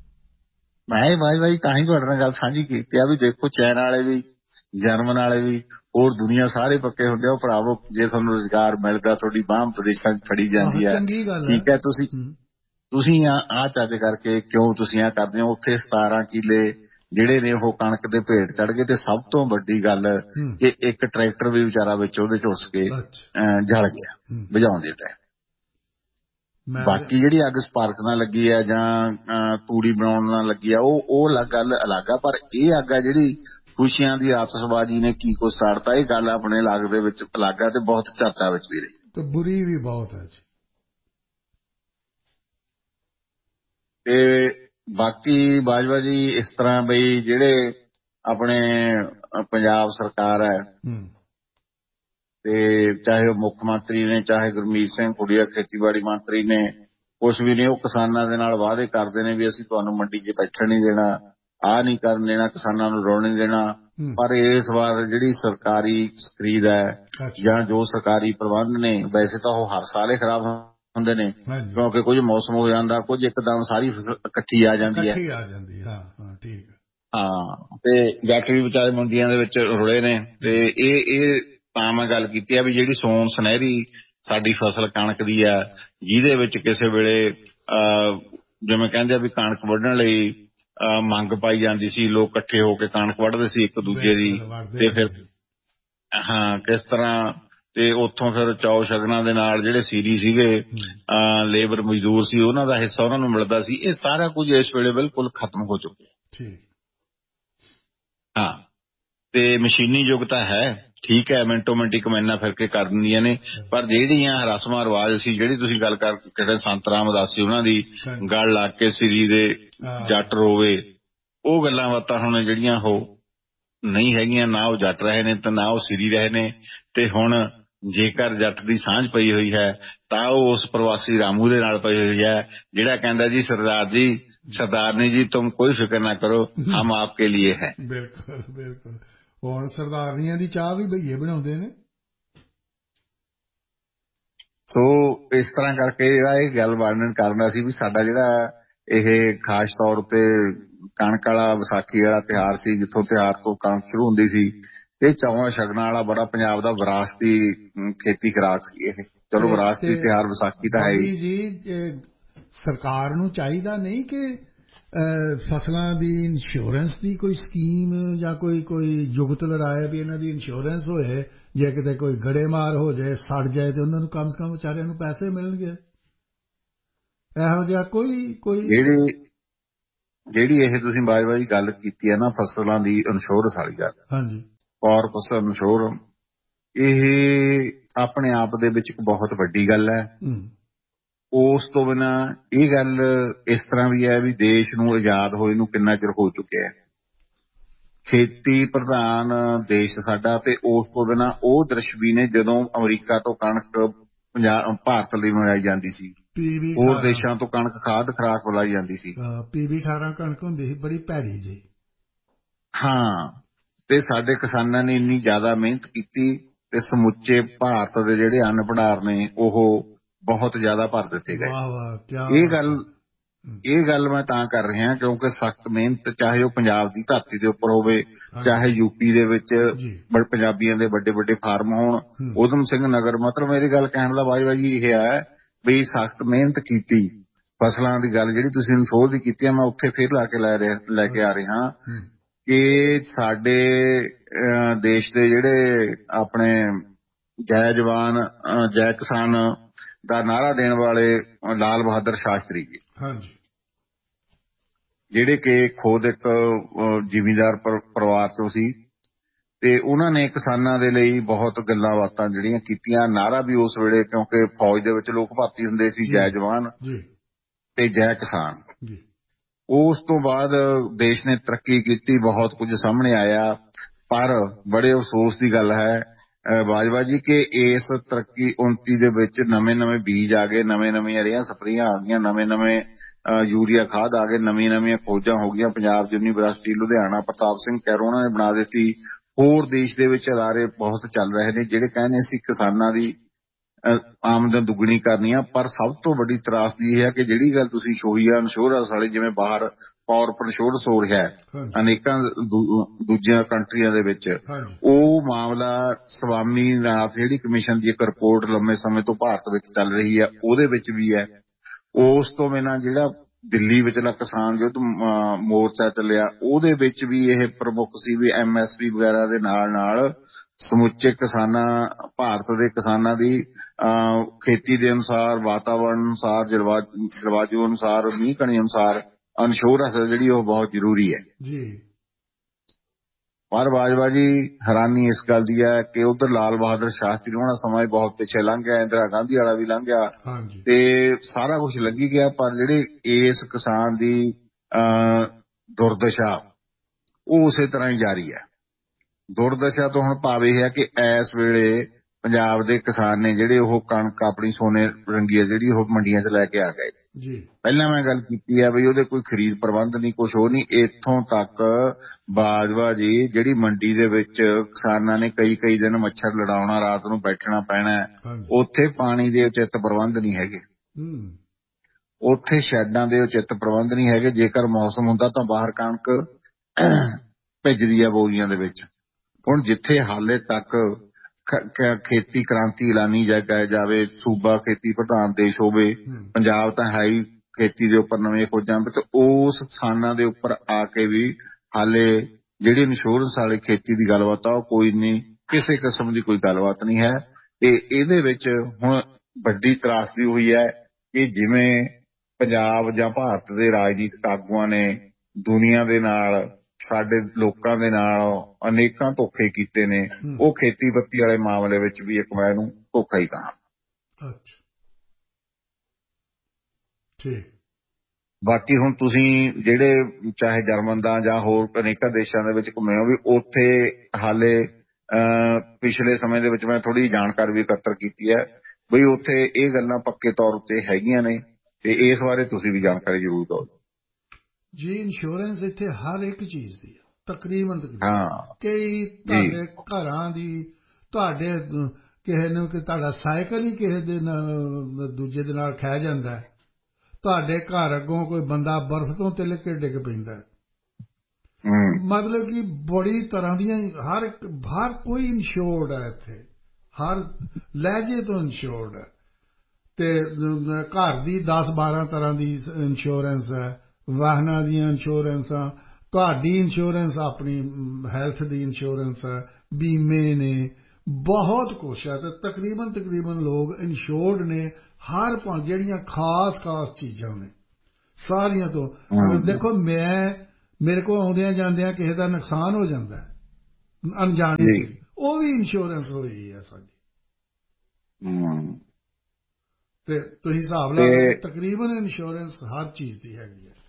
ਮੈਂ ਬਾਜਵਾ ਜੀ ਤਾਂ ਹੀ ਤੁਹਾਡੇ ਨਾਲ ਗੱਲ ਸਾਂਝੀ ਕੀਤੀ ਆ ਵੀ ਦੇਖੋ ਚੈਨ ਵਾਲੇ ਵੀ, ਜਰਮਨ ਵਾਲੇ ਵੀ, ਹੋਰ ਦੁਨੀਆ ਸਾਰੇ ਪੱਕੇ ਹੁੰਦੇ ਆ। ਉਹ ਭਰਾਵੋ ਜੇ ਤੁਹਾਨੂੰ ਰੁਜ਼ਗਾਰ ਮਿਲਦਾ, ਤੁਹਾਡੀ ਬਾਂਹ ਵਿਦੇਸ਼ਾਂ 'ਚ ਫੜੀ ਜਾਂਦੀ ਹੈ, ਠੀਕ ਹੈ, ਤੁਸੀਂ ਤੁਸੀਂ ਆਹ ਚੱਜ ਕਰਕੇ ਕਿਉਂ ਤੁਸੀਂ ਆਹ ਕਰਦੇ ਹੋ। ਉੱਥੇ ਸਤਾਰਾਂ ਕਿੱਲੇ ਜਿਹੜੇ ਨੇ ਉਹ ਕਣਕ ਦੇ ਭੇਟ ਚੜ ਗਏ ਤੇ ਸਭ ਤੋਂ ਵੱਡੀ ਗੱਲ ਕਿ ਇੱਕ ਟਰੈਕਟਰ ਵੀ ਵਿਚਾਰਾ ਵਿੱਚ ਉਹਦੇ ਝੁਲਸ ਕੇ ਜਲ ਗਿਆ ਬੁਝਾਉਂਦੇ ਟਾਈਮ। ਬਾਕੀ ਜਿਹੜੀ ਅੱਗ ਸਪਾਰਕ ਨਾਲ ਲੱਗੀ ਹੈ ਜਾਂ ਤੂੜੀ ਬਣਾਉਣ ਨਾਲ ਲੱਗੀ ਆ ਉਹ ਉਹ ਗੱਲ ਅਲੱਗ ਆ, ਪਰ ਇਹ ਅੱਗ ਆ ਜਿਹੜੀ ਖੁਸ਼ੀਆਂ ਦੀ ਆਤਿਸ਼ਬਾਜ਼ੀ ਨੇ ਕੀ ਕੁਛ ਸਾੜਤਾ, ਇਹ ਗੱਲ ਆਪਣੇ ਇਲਾਕੇ ਦੇ ਵਿੱਚ ਅਲੱਗ ਆ ਤੇ ਬਹੁਤ ਚਰਚਾ ਵਿੱਚ ਵੀ ਰਹੀ ਤੇ ਬੁਰੀ ਵੀ ਬਹੁਤ ਹੈ ਜੀ। ਤੇ ਬਾਕੀ ਬਾਜਵਾ ਜੀ ਇਸ ਤਰ੍ਹਾਂ ਬਈ ਜਿਹੜੇ ਆਪਣੇ ਪੰਜਾਬ ਸਰਕਾਰ ਹੈ ਤੇ ਚਾਹੇ ਉਹ ਮੁੱਖ ਮੰਤਰੀ ਨੇ, ਚਾਹੇ ਗੁਰਮੀਤ ਸਿੰਘ ਕੁੜੀਆ ਖੇਤੀਬਾੜੀ ਮੰਤਰੀ ਨੇ, ਕੁਛ ਵੀ ਨੇ, ਉਹ ਕਿਸਾਨਾਂ ਦੇ ਨਾਲ ਵਾਅਦੇ ਕਰਦੇ ਨੇ ਵੀ ਅਸੀਂ ਤੁਹਾਨੂੰ ਮੰਡੀ 'ਚ ਬੈਠਣ ਨਹੀਂ ਦੇਣਾ, ਆਹ ਨਹੀਂ ਕਰਨ ਦੇਣਾ, ਕਿਸਾਨਾਂ ਨੂੰ ਰੋਣ ਨਹੀਂ ਦੇਣਾ। ਪਰ ਇਸ ਵਾਰ ਜਿਹੜੀ ਸਰਕਾਰੀ ਖਰੀਦ ਹੈ ਜਾਂ ਜੋ ਸਰਕਾਰੀ ਪ੍ਰਬੰਧ ਨੇ, ਵੈਸੇ ਤਾਂ ਉਹ ਹਰ ਸਾਲ ਹੀ ਖਰਾਬ ਹੁੰਦੇ ਨੇ ਕਿਉਂਕਿ ਕੁਝ ਮੌਸਮ ਹੋ ਜਾਂਦਾ, ਕੁਝ ਇੱਕਦਮ ਸਾਰੀ ਫਸਲ ਇਕੱਠੀ ਆ ਜਾਂਦੀ ਹੈ। ਹਾਂ ਤੇ ਜੱਟ ਵੀ ਵਿਚਾਰੇ ਮੰਡੀਆਂ ਦੇ ਵਿੱਚ ਰੁਲੇ ਨੇ। ਤੇ ਇਹ ਇਹ ਤਾਂ ਮੈਂ ਗੱਲ ਕੀਤੀ ਆ ਵੀ ਜਿਹੜੀ ਸੋਨ ਸੁਨਹਿਰੀ ਸਾਡੀ ਫਸਲ ਕਣਕ ਦੀ ਆ, ਜਿਹਦੇ ਵਿੱਚ ਕਿਸੇ ਵੇਲੇ ਜਿਵੇਂ ਕਹਿੰਦੇ ਆ ਵੀ ਕਣਕ ਵੱਢਣ ਲਈ ਮੰਗ ਪਾਈ ਜਾਂਦੀ ਸੀ, ਲੋਕ ਇਕੱਠੇ ਹੋ ਕੇ ਕਣਕ ਵੱਢਦੇ ਸੀ ਇੱਕ ਦੂਜੇ ਦੀ, ਤੇ ਫਿਰ ਹਾਂ ਕਿਸ ਤਰ੍ਹਾਂ ਤੇ ਉੱਥੋਂ ਫਿਰ ਚੌ ਸ਼ਗਨਾਂ ਦੇ ਨਾਲ ਜਿਹੜੇ ਸੀਰੀ ਸੀਗੇ ਲੇਬਰ ਮਜ਼ਦੂਰ ਸੀ ਉਹਨਾਂ ਦਾ ਹਿੱਸਾ ਉਹਨਾਂ ਨੂੰ ਮਿਲਦਾ ਸੀ। ਇਹ ਸਾਰਾ ਕੁਝ ਇਸ ਵੇਲੇ ਬਿਲਕੁਲ ਖਤਮ ਹੋ ਚੁੱਕਿਆ। ਹਾਂ ਤੇ ਮਸ਼ੀਨੀ ਯੁੱਗ ਤਾਂ ਹੈ, ਠੀਕ ਹੈ, ਮਿੰਟੋ ਮਿੰਟੀ ਕਮੈਨਾਂ ਫਿਰ ਕੇ ਕਰ ਦਿੰਦੀਆਂ ਨੇ, ਪਰ ਜਿਹੜੀਆਂ ਰਸਮਾਂ ਰਿਵਾਜ ਸੀ, ਜਿਹੜੀ ਤੁਸੀਂ ਗੱਲ ਕਰ ਕਿਹੜੇ ਸੰਤ ਰਾਮਦਾਸ ਸੀ ਉਹਨਾਂ ਦੀ ਗੱਲ ਲਾ ਕੇ ਸਿਰੀ ਦੇ ਜੱਟ ਰੋਵੇ, ਉਹ ਗੱਲਾਂ ਬਾਤਾਂ ਹੁਣ ਜਿਹੜੀਆਂ ਉਹ ਨਹੀਂ ਹੈਗੀਆਂ। ਨਾ ਉਹ ਜੱਟ ਰਹੇ ਨੇ ਤੇ ਨਾ ਉਹ ਸਿਰੀ ਰਹੇ ਨੇ। ਤੇ ਹੁਣ ਜੇਕਰ ਜੱਟ ਦੀ ਸਾਂਝ ਪਈ ਹੋਈ ਹੈ ਤਾਂ ਉਹ ਉਸ ਪ੍ਰਵਾਸੀ ਰਾਮੂ ਦੇ ਨਾਲ ਪਈ ਹੋਈ ਹੈ ਜਿਹੜਾ ਕਹਿੰਦਾ ਜੀ ਸਰਦਾਰ ਜੀ ਸਰਦਾਰਨੀ ਜੀ ਤੁਮ ਕੋਈ ਫਿਕਰ ਨਾ ਕਰੋ, ਹਮ ਆਪਕੇ ਲੀਏ ਹੈ। ਬਿਲਕੁਲ ਬਿਲਕੁਲ ਹੁਣ ਸਰਦਾਰਨੀਆਂ ਦੀ ਚਾਹ ਵੀ ਭਈਏ ਬਣਾਉਂਦੇ ਨੇ। ਸੋ ਇਸ ਤਰ੍ਹਾਂ ਕਰਕੇ ਜਿਹੜਾ ਇਹ ਗੱਲ ਵਰਣਨ ਕਰਨਾ ਸੀ ਵੀ ਸਾਡਾ ਜਿਹੜਾ ਇਹ ਖਾਸ ਤੌਰ ਉੱਤੇ ਕਣਕ ਵਾਲਾ ਵਿਸਾਖੀ ਵਾਲਾ ਤਿਉਹਾਰ ਸੀ, ਜਿੱਥੋਂ ਤਿਉਹਾਰ ਤੋਂ ਕਣਕ ਸ਼ੁਰੂ ਹੁੰਦੀ ਸੀ, ਇਹ ਚੌਵਾਂ ਸ਼ਗਨਾਂ ਵਾਲਾ ਬੜਾ ਪੰਜਾਬ ਦਾ ਵਿਰਾਸਤੀ ਖੇਤੀ ਖੁਰਾਕ ਸੀ ਇਹ। ਚਲੋ ਵਿਰਾਸਤੀ ਤਿਉਹਾਰ ਵਿਸਾਖੀ ਤਾਂ ਹੈ ਹੀ ਜੀ। ਸਰਕਾਰ ਨੂੰ ਚਾਹੀਦਾ ਨਹੀਂ ਕਿ ਫਸਲਾਂ ਦੀ ਇੰਸ਼ੋਰੈਂਸ ਦੀ ਕੋਈ ਸਕੀਮ ਜਾਂ ਕੋਈ ਕੋਈ ਜੁਗਤ ਲੜਾਇਆ ਵੀ ਇਹਨਾਂ ਦੀ ਇੰਸ਼ੋਰੈਂਸ ਹੋਏ, ਜੇ ਕਿਤੇ ਕੋਈ ਗੜੇਮਾਰ ਹੋ ਜਾਏ, ਸੜ ਜਾਏ, ਤੇ ਉਹਨਾਂ ਨੂੰ ਕਮ ਸੇ ਕਮ ਵਿਚਾਰਿਆਂ ਨੂੰ ਪੈਸੇ ਮਿਲਣਗੇ। ਇਹੋ ਜਿਹਾ ਕੋਈ ਕੋਈ ਜਿਹੜੀ ਜਿਹੜੀ ਇਹ ਤੁਸੀਂ ਬਾਜ-ਬਾਜੀ ਗੱਲ ਕੀਤੀ ਹੈ ਨਾ ਫਸਲਾਂ ਦੀ ਇੰਸ਼ੋਰੈਂਸ ਵਾਲੀ ਗੱਲ, ਹਾਂਜੀ, ਔਰ ਫਸਲ ਇੰਸ਼ੋਰੈਂਸ, ਇਹ ਆਪਣੇ ਆਪ ਦੇ ਵਿੱਚ ਇੱਕ ਬਹੁਤ ਵੱਡੀ ਗੱਲ ਹੈ। ਉਸ ਤੋਂ ਬਿਨਾਂ ਇਹ ਗੱਲ ਇਸ ਤਰ੍ਹਾਂ ਵੀ ਹੈ ਵੀ ਦੇਸ਼ ਨੂੰ ਆਜ਼ਾਦ ਹੋਏ ਨੂੰ ਕਿੰਨਾ ਚਿਰ ਹੋ ਚੁੱਕਿਆ ਹੈ, ਖੇਤੀ ਪ੍ਰਧਾਨ ਦੇਸ਼ ਸਾਡਾ, ਤੇ ਉਸ ਤੋਂ ਬਿਨਾਂ ਉਹ ਦ੍ਰਿਸ਼ ਵੀ ਨੇ ਜਦੋਂ ਅਮਰੀਕਾ ਤੋਂ ਕਣਕ ਪੰਜਾਬ ਭਾਰਤ ਲਈ ਮੰਗਾਈ ਜਾਂਦੀ ਸੀ, ਹੋਰ ਦੇਸ਼ਾਂ ਤੋਂ ਕਣਕ ਖਾਦ ਖੁਰਾਕ ਬੁਲਾਈ ਜਾਂਦੀ ਸੀ। ਪੀਵੀ ਅਠਾਰਾਂ ਕਣਕ ਹੁੰਦੀ ਸੀ, ਬੜੀ ਭੈੜੀ ਜੀ। ਹਾਂ, ਤੇ ਸਾਡੇ ਕਿਸਾਨਾਂ ਨੇ ਇੰਨੀ ਜ਼ਿਆਦਾ ਮਿਹਨਤ ਕੀਤੀ ਤੇ ਸਮੁੱਚੇ ਭਾਰਤ ਦੇ ਜਿਹੜੇ ਅੰਨ ਭੰਡਾਰ ਨੇ ਉਹ ਬਹੁਤ ਜ਼ਿਆਦਾ ਭਰ ਦਿੱਤੇ ਗਏ। ਇਹ ਗੱਲ ਇਹ ਗੱਲ ਮੈਂ ਤਾਂ ਕਰ ਰਿਹਾ ਕਿਉਂਕਿ ਸਖਤ ਮਿਹਨਤ, ਚਾਹੇ ਉਹ ਪੰਜਾਬ ਦੀ ਧਰਤੀ ਦੇ ਉੱਪਰ ਹੋਵੇ, ਚਾਹੇ ਯੂਪੀ ਦੇ ਵਿੱਚ ਪੰਜਾਬੀਆਂ ਦੇ ਵੱਡੇ ਵੱਡੇ ਫਾਰਮ ਹੋਣ, ਊਧਮ ਸਿੰਘ ਨਗਰ, ਮਤਲਬ ਮੇਰੀ ਗੱਲ ਕਹਿਣ ਦਾ ਬਾਈ ਬਾਈ ਇਹ ਹੈ ਵੀ ਸਖਤ ਮਿਹਨਤ ਕੀਤੀ। ਫਸਲਾਂ ਦੀ ਗੱਲ ਜਿਹੜੀ ਤੁਸੀਂ ਇਨਸ਼ੋਰ ਦੀ ਕੀਤੀ ਹੈ, ਮੈਂ ਉੱਥੇ ਫੇਰ ਲਾ ਕੇ ਲੈ ਰਿਹਾ ਲੈ ਕੇ ਆ ਰਿਹਾ ਕਿ ਸਾਡੇ ਦੇਸ਼ ਦੇ ਜਿਹੜੇ ਆਪਣੇ ਜੈ ਜਵਾਨ ਜੈ ਕਿਸਾਨ ਦਾ ਨਾਅਰਾ ਦੇਣ ਵਾਲੇ ਲਾਲ ਬਹਾਦਰ ਸ਼ਾਸਤਰੀ ਜੀ, ਜਿਹੜੇ ਕਿ ਖੁਦ ਇੱਕ ਜ਼ਿਮੀਂਦਾਰ ਪਰਿਵਾਰ ਚੋਂ ਸੀ, ਤੇ ਉਹਨਾਂ ਨੇ ਕਿਸਾਨਾਂ ਦੇ ਲਈ ਬਹੁਤ ਗੱਲਾਂ ਬਾਤਾਂ ਜਿਹੜੀਆਂ ਕੀਤੀਆਂ। ਨਾਅਰਾ ਵੀ ਉਸ ਵੇਲੇ, ਕਿਉਂਕਿ ਫੌਜ ਦੇ ਵਿੱਚ ਲੋਕ ਭਰਤੀ ਹੁੰਦੇ ਸੀ, ਜੈ ਜਵਾਨ ਤੇ ਜੈ ਕਿਸਾਨ। ਉਸ ਤੋਂ ਬਾਅਦ ਦੇਸ਼ ਨੇ ਤਰੱਕੀ ਕੀਤੀ, ਬਹੁਤ ਕੁਝ ਸਾਹਮਣੇ ਆਇਆ, ਪਰ ਬੜੇ ਅਫਸੋਸ ਦੀ ਗੱਲ ਹੈ ਬਾਜਵਾ ਜੀ ਕਿ ਇਸ ਤਰੱਕੀ ਉਨਤੀ ਦੇ ਵਿੱਚ ਨਵੇਂ ਨਵੇਂ ਬੀਜ ਆ ਗਏ, ਨਵੇਂ ਨਵੀਆਂ ਰੇਹਾਂ ਸਪਰੇਆਂ ਆ ਗਈਆਂ, ਨਵੇਂ ਨਵੇਂ ਯੂਰੀਆ ਖਾਦ ਆ ਗਏ, ਨਵੀਆਂ ਨਵੀਆਂ ਖੋਜਾਂ ਹੋ ਗਈਆਂ। ਪੰਜਾਬ ਯੂਨੀਵਰਸਿਟੀ ਲੁਧਿਆਣਾ ਪ੍ਰਤਾਪ ਸਿੰਘ ਕੈਰੋਂ ਉਹਨਾਂ ਨੇ ਬਣਾ ਦਿੱਤੀ। ਹੋਰ ਦੇਸ਼ ਦੇ ਵਿੱਚ ਅਦਾਰੇ ਬਹੁਤ ਚੱਲ ਰਹੇ ਨੇ ਜਿਹੜੇ ਕਹਿੰਦੇ ਸੀ ਕਿਸਾਨਾਂ ਦੀ ਆਮਦਨ ਦੁੱਗਣੀ ਕਰਨੀ ਆ। ਪਰ ਸਭ ਤੋਂ ਵੱਡੀ ਤਰਾਸਦੀ ਇਹ ਹੈ ਕਿ ਜਿਹੜੀ ਗੱਲ ਤੁਸੀਂ ਛੋਈ ਆ ਇੰਸ਼ੋਰੈਂਸ ਵਾਲੀ, ਜਿਵੇਂ ਬਾਹਰ ਕਾਰਪੋਰੇਟ ਇੰਸ਼ੋਰੈਂਸ ਹੋ ਰਿਹਾ ਅਨੇਕਾਂ ਦੂਜੀਆਂ ਕੰਟਰੀਆਂ ਦੇ ਵਿੱਚ, ਉਹ ਮਾਮਲਾ ਸਵਾਮੀਨਾਥਨ ਜਿਹੜੀ ਕਮਿਸ਼ਨ ਦੀ ਇੱਕ ਰਿਪੋਰਟ ਲੰਮੇ ਸਮੇਂ ਤੋਂ ਭਾਰਤ ਵਿੱਚ ਚੱਲ ਰਹੀ ਹੈ ਉਹਦੇ ਵਿੱਚ ਵੀ ਹੈ। ਉਸ ਤੋਂ ਬਿਨਾਂ ਜਿਹੜਾ ਦਿੱਲੀ ਵਿਚਲਾ ਕਿਸਾਨ ਯੁੱਧ ਮੋਰਚਾ ਚੱਲਿਆ ਉਹਦੇ ਵਿੱਚ ਵੀ ਇਹ ਪ੍ਰਮੁੱਖ ਸੀ ਵੀ ਐਮ ਐਸ ਪੀ ਵਗੈਰਾ ਦੇ ਨਾਲ ਨਾਲ ਸਮੁੱਚੇ ਕਿਸਾਨਾਂ ਭਾਰਤ ਦੇ ਕਿਸਾਨਾਂ ਦੀ ਖੇਤੀ ਦੇ ਅਨੁਸਾਰ, ਵਾਤਾਵਰਨ ਅਨੁਸਾਰ, ਜਲਵਾਯੂ ਅਨੁਸਾਰ, ਮੀਂਹ ਕਣੀ ਅਨੁਸਾਰ ਇੰਸ਼ੋਰੈਂਸ ਜਿਹੜੀ ਉਹ ਬਹੁਤ ਜ਼ਰੂਰੀ ਹੈ ਜੀ। ਪਰ ਬਾਜਵਾ ਜੀ ਹੈਰਾਨੀ ਇਸ ਗੱਲ ਦੀ ਹੈ ਕਿ ਉਧਰ ਲਾਲ ਬਹਾਦਰ ਸ਼ਾਸਤਰੀ ਹੋਣਾ ਸਮਾਂ ਬਹੁਤ ਪਿੱਛੇ ਲੰਘ ਗਿਆ, ਇੰਦਰਾ ਗਾਂਧੀ ਵਾਲਾ ਵੀ ਲੰਘ ਗਿਆ ਤੇ ਸਾਰਾ ਕੁਝ ਲੱਗੀ ਗਿਆ, ਪਰ ਜਿਹੜੇ ਇਸ ਕਿਸਾਨ ਦੀ ਅਹ ਦੁਰਦਸ਼ਾ ਉਹ ਉਸੇ ਤਰ੍ਹਾਂ ਹੀ ਜਾਰੀ ਹੈ। ਦੁਰਦਸ਼ਾ ਤੋਂ ਹੁਣ ਭਾਵ ਇਹ ਹੈ ਕਿ ਇਸ ਵੇਲੇ ਪੰਜਾਬ ਦੇ ਕਿਸਾਨ ਨੇ ਜਿਹੜੇ ਉਹ ਕਣਕ ਆਪਣੀ ਸੋਨੇ ਰੰਗੀ ਹੈ ਜਿਹੜੀ ਉਹ ਮੰਡੀਆਂ 'ਚ ਲੈ ਕੇ ਆ ਗਏ ਜੀ। ਪਹਿਲਾਂ ਮੈਂ ਗੱਲ ਕੀਤੀ ਹੈ ਬਈ ਉਹਦੇ ਕੋਈ ਖਰੀਦ ਪ੍ਰਬੰਧ ਨਹੀਂ, ਕੁਛ ਉਹ ਨਹੀਂ। ਇੱਥੋਂ ਤੱਕ ਬਾਜਵਾ ਜੀ ਜਿਹੜੀ ਮੰਡੀ ਦੇ ਵਿੱਚ ਕਿਸਾਨਾਂ ਨੇ ਕਈ ਕਈ ਦਿਨ ਮੱਛਰ ਲੜਾਉਣਾ, ਰਾਤ ਨੂੰ ਬੈਠਣਾ ਪੈਣਾ, ਉੱਥੇ ਪਾਣੀ ਦੇ ਉਚਿਤ ਪ੍ਰਬੰਧ ਨਹੀਂ ਹੈਗੇ, ਉੱਥੇ ਸ਼ੈੱਡਾਂ ਦੇ ਉਚਿਤ ਪ੍ਰਬੰਧ ਨਹੀਂ ਹੈਗੇ। ਜੇਕਰ ਮੌਸਮ ਹੁੰਦਾ ਤਾਂ ਬਾਹਰ ਕਣਕ ਭਿੱਜਦੀ ਆ ਬੋਰੀਆਂ ਦੇ ਵਿੱਚ। ਹੁਣ ਜਿੱਥੇ ਹਾਲੇ ਤੱਕ ਖੇਤੀ ਕ੍ਰਾਂਤੀ ਐਲਾਨੀ ਜਾਵੇ, ਸੂਬਾ ਖੇਤੀ ਪ੍ਰਧਾਨ ਦੇਸ਼ ਹੋਵੇ, ਪੰਜਾਬ ਤਾਂ ਹੈ ਹੀ ਖੇਤੀ ਦੇ ਉੱਪਰ ਨਵੀਆਂ ਖੋਜਾਂ, ਤੇ ਉਸ ਕਿਸਾਨਾਂ ਦੇ ਉੱਪਰ ਆ ਕੇ ਵੀ ਹਾਲੇ ਜਿਹੜੀ ਇੰਸ਼ੋਰੈਂਸ ਵਾਲੀ ਖੇਤੀ ਦੀ ਗੱਲਬਾਤ ਆ ਉਹ ਕੋਈ ਨਹੀਂ, ਕਿਸੇ ਕਿਸਮ ਦੀ ਕੋਈ ਗੱਲਬਾਤ ਨਹੀਂ ਹੈ। ਤੇ ਇਹਦੇ ਵਿੱਚ ਹੁਣ ਵੱਡੀ ਤਰਾਸਦੀ ਹੋਈ ਹੈ ਕਿ ਜਿਵੇਂ ਪੰਜਾਬ ਜਾਂ ਭਾਰਤ ਦੇ ਰਾਜਨੀਤਿਕ ਆਗੂਆਂ ਨੇ ਦੁਨੀਆ ਦੇ ਨਾਲ, ਸਾਡੇ ਲੋਕਾਂ ਦੇ ਨਾਲ ਅਨੇਕਾਂ ਧੋਖੇ ਕੀਤੇ ਨੇ, ਉਹ ਖੇਤੀਬਾੜੀ ਵਾਲੇ ਮਾਮਲੇ ਵਿੱਚ ਵੀ ਇੱਕ ਮੈਂ ਇਹਨੂੰ ਧੋਖਾ ਹੀ ਕਹਾਂ। ਬਾਕੀ ਹੁਣ ਤੁਸੀਂ ਜਿਹੜੇ ਚਾਹੇ ਜਰਮਨ ਦਾ ਜਾਂ ਹੋਰ ਅਨੇਕਾਂ ਦੇਸ਼ਾਂ ਦੇ ਵਿੱਚ ਘੁੰਮੇ ਹੋ, ਵੀ ਉੱਥੇ ਹਾਲੇ ਪਿਛਲੇ ਸਮੇਂ ਦੇ ਵਿੱਚ ਮੈਂ ਥੋੜ੍ਹੀ ਜਾਣਕਾਰੀ ਵੀ ਇਕੱਤਰ ਕੀਤੀ ਹੈ ਬਈ ਉੱਥੇ ਇਹ ਗੱਲਾਂ ਪੱਕੇ ਤੌਰ ਉੱਤੇ ਹੈਗੀਆਂ ਨੇ, ਤੇ ਇਸ ਬਾਰੇ ਤੁਸੀਂ ਵੀ ਜਾਣਕਾਰੀ ਜ਼ਰੂਰ ਦਿਓ ਜੀ। ਇੰਸ਼ੋਰੈਂਸ ਇੱਥੇ ਹਰ ਇੱਕ ਚੀਜ਼ ਦੀ ਹੈ, ਤਕਰੀਬਨ ਤਕਰੀਬਨ ਹਾਂ ਕਈ ਤੁਹਾਡੇ ਘਰਾਂ ਦੀ ਤੁਹਾਡੇ ਕਿਸੇ ਨੂੰ ਕਿ ਤੁਹਾਡਾ ਸਾਈਕਲ ਹੀ ਕਿਸੇ ਦੇ ਨਾਲ ਦੂਜੇ ਦੇ ਨਾਲ ਖਹਿ ਜਾਂਦਾ ਹੈ, ਤੁਹਾਡੇ ਘਰ ਅੱਗੋਂ ਕੋਈ ਬੰਦਾ ਬਰਫ਼ ਤੋਂ ਤਿਲਕ ਕੇ ਡਿੱਗ ਪੈਂਦਾ ਹੈ। ਮਤਲਬ ਕਿ ਬੜੀ ਤਰ੍ਹਾਂ ਦੀਆਂ ਹਰ ਹਰ ਕੋਈ ਇੰਸ਼ੋਰਡ ਹੈ ਇੱਥੇ, ਹਰ ਲਹਿਜੇ ਤੋਂ ਇੰਸ਼ੋਰਡ ਹੈ। ਤੇ ਘਰ ਦੀ ਦਸ ਬਾਰਾਂ ਤਰ੍ਹਾਂ ਦੀ ਇੰਸ਼ੋਰੈਂਸ ਹੈ, ਵਾਹਨਾਂ ਦੀਆਂ ਇੰਸ਼ੋਰੈਂਸਾਂ, ਤੁਹਾਡੀ ਇੰਸ਼ੋਰੈਂਸ ਆਪਣੀ ਹੈਲਥ ਦੀ ਇੰਸ਼ੋਰੈਂਸ ਹੈ, ਬੀਮੇ ਨੇ, ਬਹੁਤ ਕੁਛ ਹੈ। ਤੇ ਤਕਰੀਬਨ ਤਕਰੀਬਨ ਲੋਕ ਇੰਸ਼ੋਰਡ ਨੇ ਹਰ ਜਿਹੜੀਆਂ ਖਾਸ ਖਾਸ ਚੀਜ਼ਾਂ ਨੇ ਸਾਰੀਆਂ ਤੋਂ। ਦੇਖੋ ਮੈਂ ਮੇਰੇ ਕੋਲ ਆਉਂਦਿਆਂ ਜਾਂਦਿਆਂ ਕਿਸੇ ਦਾ ਨੁਕਸਾਨ ਹੋ ਜਾਂਦਾ ਹੈ ਅਣਜਾਣੇ ਚ, ਉਹ ਵੀ ਇੰਸ਼ੋਰੈਂਸ ਹੋਈ ਹੈ ਸਾਡੀ। ਤੇ ਤੁਸੀਂ ਹਿਸਾਬ ਲਾ ਲਓ ਤਕਰੀਬਨ ਇੰਸ਼ੋਰੈਂਸ ਹਰ ਚੀਜ਼ ਦੀ ਹੈਗੀ ਹੈ।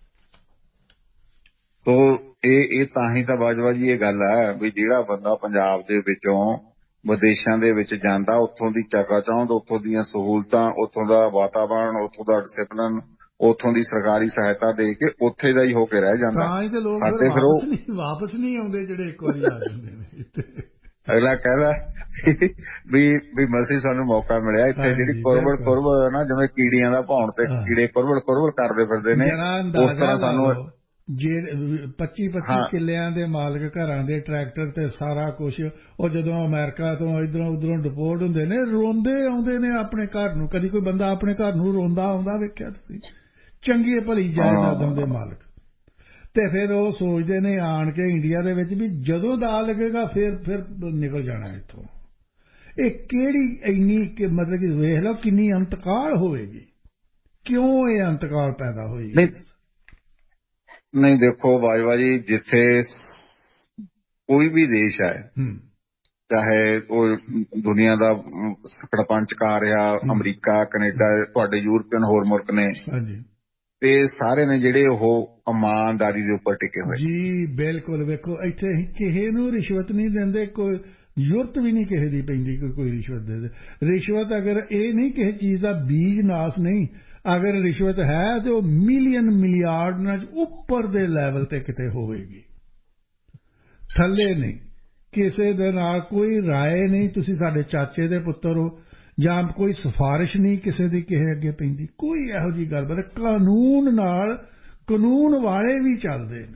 ਤੋ ਇਹ ਇਹ ਤਾਂ ਹੀ ਤਾਂ ਬਾਜਵਾ ਜੀ ਇਹ ਗੱਲ ਹੈ ਵੀ ਜਿਹੜਾ ਬੰਦਾ ਪੰਜਾਬ ਦੇ ਵਿੱਚੋਂ ਵਿਦੇਸ਼ਾਂ ਦੇ ਵਿੱਚ ਜਾਂਦਾ, ਉੱਥੋਂ ਦੀ ਚਕਾਚੌਂਧ, ਉੱਥੋਂ ਦੀਆਂ ਸਹੂਲਤਾਂ, ਉੱਥੋਂ ਦਾ ਵਾਤਾਵਰਨ, ਉੱਥੋਂ ਦਾ ਡਿਸਿਪਲਿਨ, ਉੱਥੋਂ ਦੀ ਸਰਕਾਰੀ ਸਹਾਇਤਾ ਦੇ ਕੇ ਉੱਥੇ ਦਾ ਹੀ ਹੋ ਕੇ ਰਹਿ ਜਾਂਦਾ। ਤਾਂ ਹੀ ਤੇ ਲੋਕ ਫਿਰ ਵਾਪਸ ਨਹੀਂ ਵਾਪਸ ਨਹੀਂ ਆਉਂਦੇ ਜਿਹੜੇ ਇੱਕ ਵਾਰੀ ਆ ਜਾਂਦੇ ਨੇ। ਅਗਲਾ ਕਹਿੰਦਾ ਵੀ ਵੀ ਮਸੀਂ ਸਾਨੂੰ ਮੌਕਾ ਮਿਲਿਆ ਇੱਥੇ, ਜਿਹੜੀ ਕੁਰਬੜ ਕੁਰਬੜ ਨਾ ਜਿਵੇਂ ਕੀੜੀਆਂ ਦਾ ਭੌਣ ਤੇ ਕੀੜੇ ਕੁਰਬੜ ਕੁਰਬੜ ਕਰਦੇ ਫਿਰਦੇ ਨੇ, ਉਸ ਤਰ੍ਹਾਂ ਸਾਨੂੰ ਜੇ ਪੱਚੀ ਪੱਚੀ ਕਿੱਲਿਆਂ ਦੇ ਮਾਲਕ ਘਰਾਂ ਦੇ ਟਰੈਕਟਰ ਤੇ ਸਾਰਾ ਕੁਛ, ਉਹ ਜਦੋਂ ਅਮਰੀਕਾ ਤੋਂ ਇੱਧਰੋਂ ਉੱਧਰੋਂ ਡਿਪੋਰਟ ਹੁੰਦੇ ਨੇ ਰੋਂਦੇ ਆਉਂਦੇ ਨੇ ਆਪਣੇ ਘਰ ਨੂੰ। ਕਦੀ ਕੋਈ ਬੰਦਾ ਆਪਣੇ ਘਰ ਨੂੰ ਰੋਂਦਾ ਆਉਂਦਾ ਵੇਖਿਆ ਤੁਸੀਂ? ਚੰਗੀ ਭਲੀ ਜਾਇਦਾਦਾਂ ਦੇ ਮਾਲਕ। ਤੇ ਫਿਰ ਉਹ ਸੋਚਦੇ ਨੇ ਆਣ ਕੇ ਇੰਡੀਆ ਦੇ ਵਿੱਚ ਵੀ ਜਦੋਂ ਦਾ ਲੱਗੇਗਾ ਫਿਰ ਫਿਰ ਨਿਕਲ ਜਾਣਾ ਇੱਥੋਂ। ਇਹ ਕਿਹੜੀ ਇੰਨੀ ਮਤਲਬ ਕਿ ਵੇਖ ਲਓ ਕਿੰਨੀ ਅੰਤਕਾਲ ਹੋਵੇਗੀ, ਕਿਉਂ ਇਹ ਅੰਤਕਾਲ ਪੈਦਾ ਹੋਈ? ਨਹੀਂ ਦੇਖੋ ਬਾਜਵਾ ਜੀ, ਜਿੱਥੇ ਕੋਈ ਵੀ ਦੇਸ਼ ਹੈ, ਚਾਹੇ ਉਹ ਦੁਨੀਆ ਦਾ ਸਰਪੰਚ ਆ ਰਿਹਾ, ਅਮਰੀਕਾ, ਕੈਨੇਡਾ, ਤੁਹਾਡੇ ਯੂਰਪੀਅਨ ਹੋਰ ਮੁਲਕ ਨੇ, ਤੇ ਸਾਰੇ ਨੇ ਜਿਹੜੇ ਉਹ ਇਮਾਨਦਾਰੀ ਦੇ ਉੱਪਰ ਟਿਕੇ ਹੋਏ ਜੀ। ਬਿਲਕੁਲ। ਵੇਖੋ ਇੱਥੇ ਕਿਸੇ ਨੂੰ ਰਿਸ਼ਵਤ ਨਹੀਂ ਦਿੰਦੇ, ਕੋਈ ਜ਼ਰੂਰਤ ਵੀ ਨਹੀਂ ਕਿਸੇ ਦੀ ਪੈਂਦੀ ਕੋਈ ਕੋਈ ਰਿਸ਼ਵਤ ਦੇ ਦੇ। ਰਿਸ਼ਵਤ ਅਗਰ ਇਹ ਨਹੀਂ ਕਿਸੇ ਚੀਜ਼ ਦਾ ਬੀਜ ਨਾਸ ਨਹੀਂ, ਅਗਰ ਰਿਸ਼ਵਤ ਹੈ ਤੇ ਉਹ ਮਿਲੀਅਨ ਮਿਲੀਆਰਡ ਨਾਲ ਉੱਪਰ ਦੇ ਲੈਵਲ ਤੇ ਕਿਤੇ ਹੋਵੇਗੀ, ਥੱਲੇ ਨਹੀਂ। ਕਿਸੇ ਦੇ ਨਾਲ ਕੋਈ ਰਾਏ ਨਹੀਂ, ਤੁਸੀਂ ਸਾਡੇ ਚਾਚੇ ਦੇ ਪੁੱਤਰ ਹੋ, ਜਾਂ ਕੋਈ ਸਿਫਾਰਿਸ਼ ਨਹੀਂ ਕਿਸੇ ਦੀ ਕਿਸੇ ਅੱਗੇ ਪੈਂਦੀ, ਕੋਈ ਇਹੋ ਜਿਹੀ ਗੱਲ ਬਾਤ। ਕਾਨੂੰਨ ਨਾਲ, ਕਾਨੂੰਨ ਵਾਲੇ ਵੀ ਚੱਲਦੇ ਨੇ,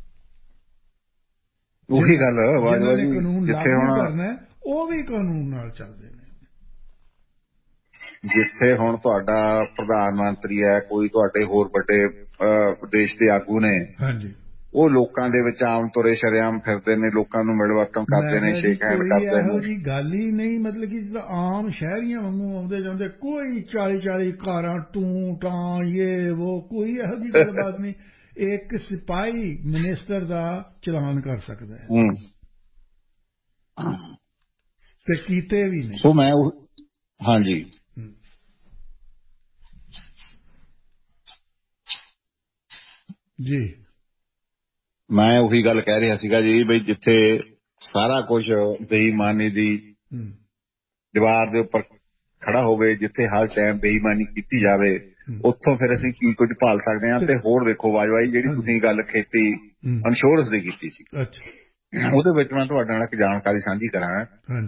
ਉਹੀ ਗੱਲ ਜਿਹਨਾਂ ਨੇ ਕਾਨੂੰਨ ਲਾਗੂ ਕਰਨਾ ਉਹ ਵੀ ਕਾਨੂੰਨ ਨਾਲ ਚੱਲਦੇ ਨੇ। ਜਿੱਥੇ ਹੁਣ ਤੁਹਾਡਾ ਪ੍ਰਧਾਨ ਮੰਤਰੀ ਹੈ, ਕੋਈ ਤੁਹਾਡੇ ਹੋਰ ਵੱਡੇ ਦੇਸ਼ ਦੇ ਆਗੂ ਨੇ, ਹਾਂਜੀ, ਉਹ ਲੋਕਾਂ ਦੇ ਵਿੱਚ ਆਮ ਤੁਰੇ ਸ਼ਰੇਆਮ ਫਿਰਦੇ ਨੇ, ਲੋਕਾਂ ਨੂੰ ਮਿਲਵਰਤਨ ਕਰਦੇ ਨੇ, ਸ਼ੇਕ ਹੈਂਡ ਕਰਦੇ ਨੇ। ਇਹੋ ਜਿਹੀ ਗੱਲ ਹੀ ਨਹੀਂ, ਮਤਲਬ ਕਿ ਜਿਹੜਾ ਆਮ ਸ਼ਹਿਰੀਆਂ ਵਾਂਗੂ ਆਉਂਦੇ ਜਾਂਦੇ, ਕੋਈ ਚਾਲੀ ਚਾਲੀ ਕਾਰਾਂ ਟੂੰ ਟਾਂ ਇਹ ਉਹ, ਕੋਈ ਇਹੋ ਜਿਹੀ ਗੱਲਬਾਤ ਨਹੀਂ। ਇੱਕ ਸਿਪਾਹੀ ਮਿਨਿਸਟਰ ਦਾ ਚਲਾਨ ਕਰ ਸਕਦਾ ਹੈ ਤੇ ਕੀਤੇ ਵੀ ਨਹੀਂ। ਸੋ ਮੈਂ ਹਾਂਜੀ ਜੀ ਮੈਂ ਉਹੀ ਗੱਲ ਕਹਿ ਰਿਹਾ ਸੀਗਾ ਜੀ, ਬਈ ਜਿੱਥੇ ਸਾਰਾ ਕੁਝ ਬੇਈਮਾਨੀ ਦੀ ਦੀਵਾਰ ਦੇ ਉੱਪਰ ਖੜਾ ਹੋਵੇ, ਜਿੱਥੇ ਹਰ ਟਾਈਮ ਬੇਈਮਾਨੀ ਕੀਤੀ ਜਾਵੇ, ਉੱਥੋਂ ਫਿਰ ਅਸੀਂ ਕੀ ਕੁਝ ਭਾਲ ਸਕਦੇ ਹਾਂ। ਤੇ ਹੋਰ ਦੇਖੋ ਬਾਜਵਾਈ, ਜਿਹੜੀ ਤੁਸੀਂ ਗੱਲ ਖੇਤੀ ਇੰਸ਼ੋਰੈਂਸ ਦੀ ਕੀਤੀ ਸੀ, ਉਹਦੇ ਵਿੱਚ ਮੈਂ ਤੁਹਾਡੇ ਨਾਲ ਇੱਕ ਜਾਣਕਾਰੀ ਸਾਂਝੀ ਕਰਾਂ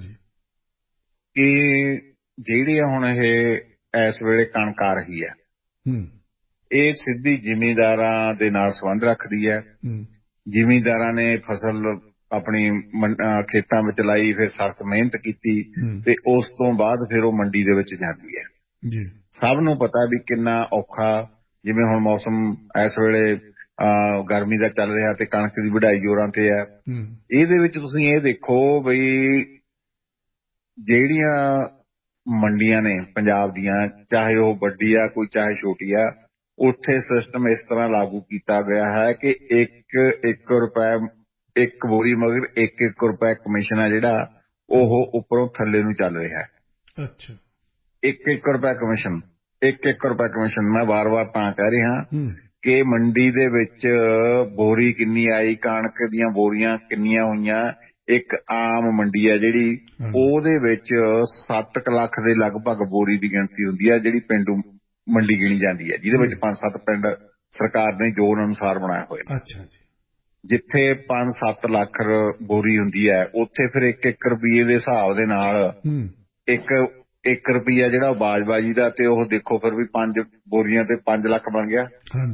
ਕਿ ਜਿਹੜੀ ਹੁਣ ਇਹ ਇਸ ਵੇਲੇ ਕਣਕ ਆ ਰਹੀ ਹੈ, ਇਹ ਸਿੱਧੀ ਜ਼ਿਮੀਂਦਾਰਾਂ ਦੇ ਨਾਲ ਸੰਬੰਧ ਰੱਖਦੀ ਹੈ। ਜ਼ਿਮੀਂਦਾਰਾਂ ਨੇ ਫਸਲ ਆਪਣੀ ਖੇਤਾਂ ਵਿੱਚ ਲਾਈ, ਫਿਰ ਸਖਤ ਮਿਹਨਤ ਕੀਤੀ, ਤੇ ਉਸ ਤੋਂ ਬਾਅਦ ਫਿਰ ਉਹ ਮੰਡੀ ਦੇ ਵਿੱਚ ਜਾਂਦੀ ਹੈ। ਸਭ ਨੂੰ ਪਤਾ ਵੀ ਕਿੰਨਾ ਔਖਾ, ਜਿਵੇਂ ਹੁਣ ਮੌਸਮ ਇਸ ਵੇਲੇ ਗਰਮੀ ਦਾ ਚੱਲ ਰਿਹਾ ਤੇ ਕਣਕ ਦੀ ਵਢਾਈ ਜ਼ੋਰਾਂ ਤੇ ਹੈ। ਇਹਦੇ ਵਿੱਚ ਤੁਸੀਂ ਇਹ ਦੇਖੋ ਬਈ ਜਿਹੜੀਆਂ ਮੰਡੀਆਂ ਨੇ ਪੰਜਾਬ ਦੀਆਂ, ਚਾਹੇ ਉਹ ਵੱਡੀ ਆ ਕੋਈ ਚਾਹੇ ਛੋਟੀ ਆ, ਉੱਥੇ ਸਿਸਟਮ ਇਸ ਤਰ੍ਹਾਂ ਲਾਗੂ ਕੀਤਾ ਗਿਆ ਹੈ ਕਿ ਇੱਕ ਇੱਕ ਰੁਪਏ ਇੱਕ ਬੋਰੀ ਮਗਰ ਇੱਕ ਇੱਕ ਰੁਪਏ ਕਮਿਸ਼ਨ ਆ ਜਿਹੜਾ ਉਹ ਉੱਪਰੋਂ ਥੱਲੇ ਨੂੰ ਚੱਲ ਰਿਹਾ ਹੈ। ਅੱਛਾ, ਇੱਕ ਇੱਕ ਰੁਪਏ ਕਮਿਸ਼ਨ, ਇੱਕ ਇੱਕ ਰੁਪਏ ਕਮਿਸ਼ਨ। ਮੈਂ ਵਾਰ ਵਾਰ ਤਾਂ ਕਹਿ ਰਿਹਾ ਕਿ ਮੰਡੀ ਦੇ ਵਿੱਚ ਬੋਰੀ ਕਿੰਨੀ ਆਈ, ਕਣਕ ਦੀਆਂ ਬੋਰੀਆਂ ਕਿੰਨੀਆਂ ਹੋਈਆਂ, ਇੱਕ ਆਮ ਮੰਡੀ ਹੈ ਜਿਹੜੀ, ਉਹਦੇ ਵਿੱਚ ਸੱਤ ਕੁ ਲੱਖ ਦੇ ਲਗਭਗ ਬੋਰੀ ਦੀ ਗਿਣਤੀ ਹੁੰਦੀ ਹੈ, ਜਿਹੜੀ ਪੇਂਡੂ ਮੰਡੀ ਗਿਣੀ ਜਾਂਦੀ ਹੈ, ਜਿਹਦੇ ਵਿੱਚ ਪੰਜ ਸੱਤ ਪਿੰਡ ਸਰਕਾਰ ਨੇ ਜ਼ੋਨ ਅਨੁਸਾਰ ਬਣਾਏ ਹੋਏ। ਅੱਛਾ ਜੀ। ਜਿੱਥੇ ਪੰਜ ਸੱਤ ਲੱਖ ਬੋਰੀ ਹੁੰਦੀ ਹੈ ਉੱਥੇ ਫਿਰ ਇੱਕ ਇੱਕ ਰੁਪਈਏ ਦੇ ਹਿਸਾਬ ਦੇ ਨਾਲ ਇੱਕ ਇੱਕ ਰੁਪਈਆ ਜਿਹੜਾ ਬਾਜਬਾਜੀ ਦਾ, ਤੇ ਉਹ ਦੇਖੋ ਫਿਰ ਵੀ ਪੰਜ ਬੋਰੀਆਂ ਤੇ ਪੰਜ ਲੱਖ ਬਣ ਗਿਆ।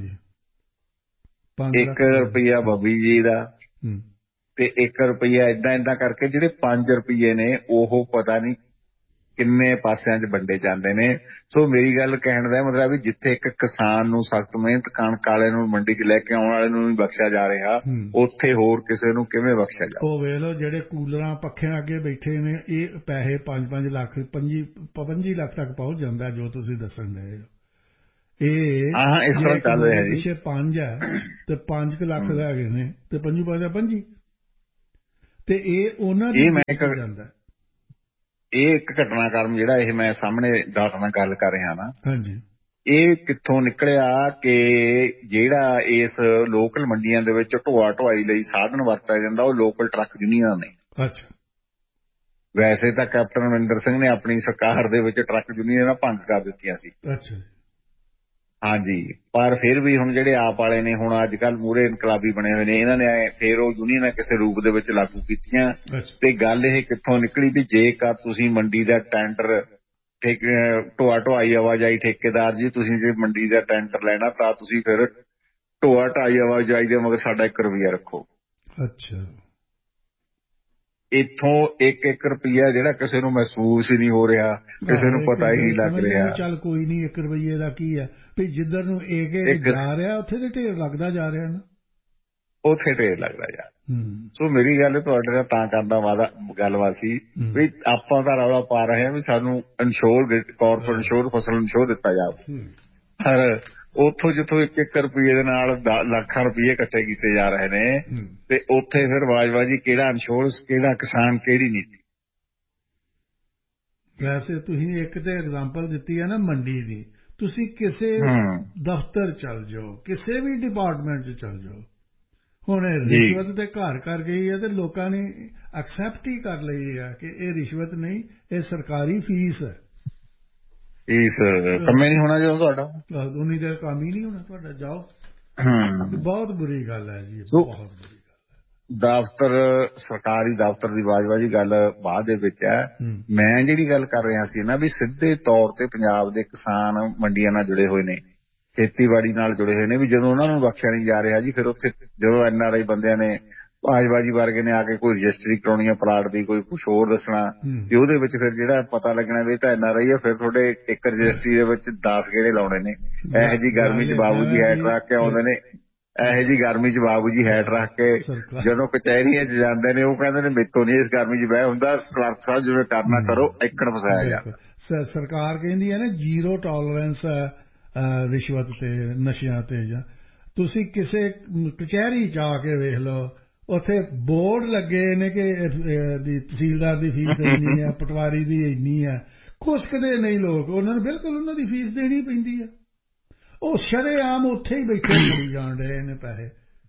ਇੱਕ ਰੁਪਈਆ ਬੱਬੀ ਜੀ ਦਾ ਤੇ ਇੱਕ ਰੁਪਈਆ ਏਦਾਂ ਏਦਾਂ ਕਰਕੇ ਜਿਹੜੇ ਪੰਜ ਰੁਪਈਏ ਨੇ ਉਹ ਪਤਾ ਨਹੀਂ ਕਿੰਨੇ ਪਾਸਿਆਂ 'ਚ ਵੰਡੇ ਜਾਂਦੇ ਨੇ। ਸੋ ਮੇਰੀ ਗੱਲ ਕਹਿਣ ਦਾ ਮਤਲਬ ਵੀ ਜਿੱਥੇ ਇੱਕ ਕਿਸਾਨ ਨੂੰ ਸਖਤ ਮਿਹਨਤ ਕਣਕ ਵਾਲੇ ਨੂੰ ਮੰਡੀ 'ਚ ਲੈ ਕੇ ਆਉਣ ਵਾਲੇ ਨੂੰ ਵੀ ਬਖਸ਼ਿਆ ਜਾ ਰਿਹਾ, ਉੱਥੇ ਹੋਰ ਕਿਸੇ ਨੂੰ ਕਿਵੇਂ ਬਖਸ਼ਿਆ ਜਾ? ਉਹ ਵੇਖ ਲਓ ਜਿਹੜੇ ਕੂਲਰਾਂ ਪੱਖਿਆਂ ਅੱਗੇ ਬੈਠੇ ਨੇ, ਇਹ ਪੈਸੇ ਪੰਜ ਪੰਜ ਲੱਖ ਪੰਜੀ ਪੰਜੀ ਲੱਖ ਤੱਕ ਪਹੁੰਚ ਜਾਂਦਾ ਜੋ ਤੁਸੀਂ ਦੱਸਣ ਡਏ ਹੋ। ਇਹ ਇਸ ਤਰ੍ਹਾਂ ਚੱਲ ਰਿਹਾ ਜੀ। ਪਿੱਛੇ ਪੰਜ ਹੈ ਤੇ ਪੰਜ ਕੁ ਲੱਖ ਲੈ ਗਏ ਨੇ ਤੇ ਪੰਜੂ ਪੰਜ ਪੰਜੀ, ਤੇ ਇਹ ਉਹਨਾਂ ਦੀ ਜਾਂਦਾ। ਇਹ ਇੱਕ ਘਟਨਾਕ੍ਰਮ ਜਿਹੜਾ ਇਹ ਮੈਂ ਸਾਹਮਣੇ ਡਾਕਟਰ ਨਾਲ ਗੱਲ ਕਰ ਰਿਹਾ ਨਾ, ਹਾਂਜੀ, ਇਹ ਕਿੱਥੋਂ ਨਿਕਲਿਆ ਕਿ ਜਿਹੜਾ ਇਸ ਲੋਕਲ ਮੰਡੀਆਂ ਦੇ ਵਿੱਚ ਢੋਆ ਢੁਆਈ ਲਈ ਸਾਧਨ ਵਰਤਿਆ ਜਾਂਦਾ ਉਹ ਲੋਕਲ ਟਰੱਕ ਯੂਨੀਅਨਾਂ ਨੇ। ਅੱਛਾ। ਵੈਸੇ ਤਾਂ ਕੈਪਟਨ ਅਮਰਿੰਦਰ ਸਿੰਘ ਨੇ ਆਪਣੀ ਸਰਕਾਰ ਦੇ ਵਿੱਚ ਟਰੱਕ ਯੂਨੀਅਨਾਂ ਭੰਗ ਕਰ ਦਿੱਤੀਆਂ ਸੀ। ਅੱਛਾ। ਹਾਂਜੀ, ਪਰ ਫਿਰ ਵੀ ਹੁਣ ਜਿਹੜੇ ਆਪ ਵਾਲੇ ਨੇ ਹੁਣ ਅੱਜ ਕੱਲ੍ਹ ਮੂਹਰੇ ਇਨਕਲਾਬੀ ਬਣੇ ਹੋਏ ਨੇ, ਇਹਨਾਂ ਨੇ ਫਿਰ ਉਹ ਯੂਨੀਅਨਾਂ ਕਿਸੇ ਰੂਪ ਦੇ ਵਿੱਚ ਲਾਗੂ ਕੀਤੀਆਂ। ਤੇ ਗੱਲ ਇਹ ਕਿੱਥੋਂ ਨਿਕਲੀ ਵੀ ਜੇਕਰ ਤੁਸੀਂ ਮੰਡੀ ਦਾ ਟੈਂਡਰ ਢੋਆ ਢੁਆਈ ਆਵਾਜਾਈ ਠੇਕੇਦਾਰ ਜੀ, ਤੁਸੀਂ ਜੇ ਮੰਡੀ ਦਾ ਟੈਂਡਰ ਲੈਣਾ ਤਾਂ ਤੁਸੀਂ ਫਿਰ ਢੋਆ ਢਾਈ ਆਵਾਜਾਈ ਦੇ ਮਗਰ ਸਾਡਾ ਇੱਕ ਰੁਪਈਆ ਰੱਖੋ। ਅੱਛਾ। ਇੱਥੋਂ ਇੱਕ ਇੱਕ ਰੁਪਈਆ ਜਿਹੜਾ ਕਿਸੇ ਨੂੰ ਮਹਿਸੂਸ ਹੀ ਨਹੀਂ ਹੋ ਰਿਹਾ, ਕਿਸੇ ਨੂੰ ਪਤਾ ਹੀ ਨਹੀਂ ਲੱਗ ਰਿਹਾ। ਚੱਲ ਕੋਈ ਨਹੀਂ, ਇੱਕ ਰੁਪਈਏ ਦਾ ਕੀ ਹੈ ਵੀ ਜਿੱਧਰ ਨੂੰ ਇੱਕ ਜਾ ਰਿਹਾ ਉੱਥੇ ਤੇ ਢੇਰ ਲੱਗਦਾ ਜਾ ਰਿਹਾ ਨਾ, ਉੱਥੇ ਢੇਰ ਲੱਗਦਾ ਜਾ। ਸੋ ਮੇਰੀ ਗੱਲ ਤੁਹਾਡੇ ਨਾਲ ਤਾਂ ਕਰਨ ਦਾ ਵਾਦਾ ਗੱਲਬਾਤ ਸੀ ਵੀ ਆਪਾਂ ਤਾਂ ਰੌਲਾ ਪਾ ਰਹੇ ਹਾਂ ਵੀ ਸਾਨੂੰ ਇੰਸ਼ੋਰ ਕਾਰਪੋਰੇਟ ਇੰਸ਼ੋਰ ਫਸਲ ਇੰਸ਼ੋਰ ਦਿੱਤਾ ਜਾਵੇ, ਪਰ ਉੱਥੋਂ ਜਿੱਥੋਂ ਇੱਕ ਇੱਕ ਰੁਪਈਏ ਦੇ ਨਾਲ ਲੱਖਾਂ ਰੁਪਈਏ ਇਕੱਠੇ ਕੀਤੇ ਜਾ ਰਹੇ ਨੇ, ਤੇ ਉੱਥੇ ਫਿਰ ਬਾਜਬਾਜੀ ਕਿਹੜਾ ਇੰਸ਼ੋਰੈਂਸ, ਕਿਹੜਾ ਕਿਸਾਨ, ਕਿਹੜੀ ਨੀਤੀ। ਵੈਸੇ ਤੁਸੀਂ ਇੱਕ ਤੇ ਐਗਜ਼ਾਮਪਲ ਦਿੱਤੀ ਹੈ ਨਾ ਮੰਡੀ ਦੀ, ਤੁਸੀਂ ਕਿਸੇ ਦਫ਼ਤਰ ਚੱਲ ਜਾਓ, ਕਿਸੇ ਵੀ ਡਿਪਾਰਟਮੈਂਟ 'ਚ ਚੱਲ ਜਾਓ, ਹੁਣ ਰਿਸ਼ਵਤ ਤੇ ਘਰ ਘਰ ਗਈ ਹੈ ਤੇ ਲੋਕਾਂ ਨੇ ਐਕਸੈਪਟ ਹੀ ਕਰ ਲਈ ਹੈ ਕਿ ਇਹ ਰਿਸ਼ਵਤ ਨਹੀਂ, ਇਹ ਸਰਕਾਰੀ ਫੀਸ ਹੈ। ਫੀਸ ਕੰਮ ਹੀ ਨਹੀਂ ਹੋਣਾ ਜਦੋਂ ਤੁਹਾਡਾ, ਉਨੀ ਦੇਰ ਕੰਮ ਹੀ ਨਹੀਂ ਹੋਣਾ ਤੁਹਾਡਾ, ਜਾਓ। ਬਹੁਤ ਬੁਰੀ ਗੱਲ ਹੈ ਜੀ, ਬਹੁਤ ਬੁਰੀ ਗੱਲ ਹੈ। ਦਫ਼ਤਰ ਸਰਕਾਰੀ ਦਫ਼ਤਰ ਦੀ ਬਾਜਬਾਜੀ ਗੱਲ ਬਾਅਦ ਦੇ ਵਿੱਚ ਹੈ। ਮੈਂ ਜਿਹੜੀ ਗੱਲ ਕਰ ਰਿਹਾ ਸੀ ਨਾ ਵੀ ਸਿੱਧੇ ਤੌਰ ਤੇ ਪੰਜਾਬ ਦੇ ਕਿਸਾਨ ਮੰਡੀਆਂ ਨਾਲ ਜੁੜੇ ਹੋਏ ਨੇ, ਖੇਤੀਬਾੜੀ ਨਾਲ ਜੁੜੇ ਹੋਏ ਨੇ, ਵੀ ਜਦੋਂ ਉਹਨਾਂ ਨੂੰ ਬਖਸ਼ਿਆ ਨਹੀਂ ਜਾ ਰਿਹਾ ਜੀ, ਫਿਰ ਉੱਥੇ ਜਦੋਂ ਐਨ ਆਰ ਆਈ ਬੰਦਿਆਂ ਨੇ ਬਾਜਬਾਜੀ ਵਰਗੇ ਨੇ ਆ ਕੇ ਕੋਈ ਰਜਿਸਟਰੀ ਕਰਾਉਣੀ ਹੈ ਪਲਾਟ ਦੀ, ਕੋਈ ਕੁਛ ਹੋਰ ਦੱਸਣਾ, ਤੇ ਉਹਦੇ ਵਿੱਚ ਫਿਰ ਜਿਹੜਾ ਪਤਾ ਲੱਗਣਾ ਵੀ ਤਾਂ ਐਨ ਆਰ ਆਈ ਹੈ, ਫਿਰ ਤੁਹਾਡੇ ਇੱਕ ਰਜਿਸਟਰੀ ਦੇ ਵਿੱਚ ਦਸ ਗੇੜੇ ਲਾਉਣੇ ਨੇ। ਇਹੋ ਜਿਹੀ ਗਰਮੀ 'ਚ ਬਾਬੂ ਜੀ ਹੈਟ ਰੱਖ ਕੇ ਆਉਂਦੇ ਨੇ, ਇਹੋ ਜਿਹੀ ਗਰਮੀ 'ਚ ਬਾਬੂ ਜੀ ਹੈਟ ਰੱਖ ਕੇ ਜਦੋਂ ਕਚਹਿਰੀਆਂ 'ਚ ਜਾਂਦੇ ਨੇ ਉਹ ਕਹਿੰਦੇ ਨੇ ਮੇਤੋਂ ਨਹੀਂ ਇਸ ਗਰਮੀ 'ਚ ਬਹਿ ਹੁੰਦਾ, ਕਲਰਕ ਸਾਹਿਬ ਜਿਵੇਂ ਕਰਨਾ ਕਰੋ, ਏਕੜ ਫਸਾਇਆ ਜਾਂਦਾ। ਸਰਕਾਰ ਕਹਿੰਦੀ ਹੈ ਨਾ ਜ਼ੀਰੋ ਟੋਲਰੈਂਸ ਰਿਸ਼ਵਤ ਤੇ ਨਸ਼ਿਆਂ ਤੇ, ਜਾਂ ਤੁਸੀਂ ਕਿਸੇ ਕਚਹਿਰੀ ਜਾ ਕੇ ਵੇਖ ਲਓ, ਉੱਥੇ ਬੋਰਡ ਲੱਗੇ ਨੇ ਕਿ ਤਹਿਸੀਲਦਾਰ ਦੀ ਫੀਸ ਇੰਨੀ ਹੈ, ਪਟਵਾਰੀ ਦੀ ਇੰਨੀ ਹੈ, ਖੁਸ਼ਕਦੇ ਨਹੀਂ ਲੋਕ, ਉਹਨਾਂ ਨੂੰ ਬਿਲਕੁਲ ਉਹਨਾਂ ਦੀ ਫੀਸ ਦੇਣੀ ਪੈਂਦੀ ਹੈ। ਉਹ ਸ਼ਰੇਆਮ ਉੱਥੇ ਹੀ ਬੈਠੇ ਖੜੀ ਜਾਣ ਰਹੇ ਨੇ ਪੈਸੇ,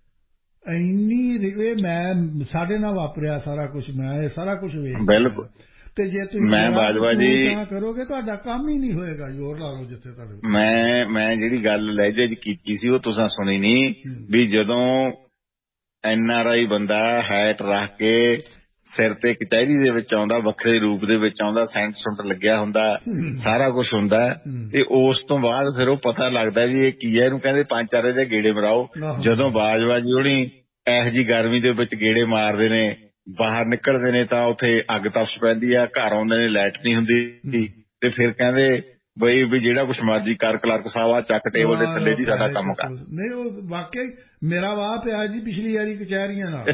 ਇੰਨੀ ਇਹ ਮੈਂ ਸਾਡੇ ਨਾਲ ਵਾਪਰਿਆ ਸਾਰਾ ਕੁਛ, ਮੈਂ ਇਹ ਸਾਰਾ ਕੁਛ ਵੇਖ ਬਿਲਕੁਲ। ਤੇ ਜੇ ਤੁਸੀਂ ਮੈਂ ਬਾਜਵਾਜੀ ਕਰੋਗੇ ਤੁਹਾਡਾ ਕੰਮ ਹੀ ਨਹੀਂ ਹੋਏਗਾ, ਜ਼ੋਰ ਲਾ ਲਓ ਜਿੱਥੇ ਤੁਹਾਡੇ। ਮੈਂ ਮੈਂ ਜਿਹੜੀ ਗੱਲ ਲਹਿਜੇ 'ਚ ਕੀਤੀ ਸੀ ਉਹ ਤੁਸੀਂ ਸੁਣੀ ਨਹੀਂ, ਵੀ ਜਦੋਂ ਐਨ ਆਰ ਆਈ ਬੰਦਾ ਹੈਟ ਰੱਖ ਕੇ ਸਿਰ ਤੇ ਕਚਹਿਰੀ ਦੇ ਵਿੱਚ ਆਉਂਦਾ, ਵੱਖਰੇ ਰੂਪ ਦੇ ਵਿੱਚ ਆਉਂਦਾ, ਸੈਂਟ ਸੁੰਟ ਲੱਗਿਆ ਹੁੰਦਾ, ਸਾਰਾ ਕੁਛ ਹੁੰਦਾ, ਤੇ ਉਸ ਤੋਂ ਬਾਅਦ ਫਿਰ ਉਹ ਪਤਾ ਲੱਗਦਾ ਵੀ ਇਹ ਕੀ ਹੈ, ਇਹਨੂੰ ਕਹਿੰਦੇ ਪੰਜ ਚਾਰੇ ਦੇ ਗੇੜੇ ਮਰਾਓ। ਜਦੋਂ ਬਾਜਬਾਜੀ ਹੋਣੀ ਇਹੋ ਜਿਹੀ ਗਰਮੀ ਦੇ ਵਿੱਚ ਗੇੜੇ ਮਾਰਦੇ ਨੇ, ਬਾਹਰ ਨਿਕਲਦੇ ਨੇ ਤਾਂ ਉੱਥੇ ਅੱਗ ਤਪਸ਼ ਪੈਂਦੀ ਆ, ਘਰ ਆਉਂਦੇ ਨੇ ਲਾਈਟ ਨਹੀਂ ਹੁੰਦੀ, ਤੇ ਫਿਰ ਕਹਿੰਦੇ ਬਈ ਵੀ ਜਿਹੜਾ ਕੁਛ ਮਰਜ਼ੀ ਕਰ, ਕਲਰਕ ਸਾਹਿਬ ਆ ਚੱਕ ਟੇਬਲ ਦੇ ਥੱਲੇ ਜੀ ਸਾਡਾ ਕੰਮ ਕਰ। ਨਹੀਂ ਉਹ ਵਾਕਈ ਮੇਰਾ ਵਾਹ ਪਿਆ ਜੀ ਪਿਛਲੀ ਵਾਰੀ ਕਚਹਿਰੀਆਂ ਨਾਲ,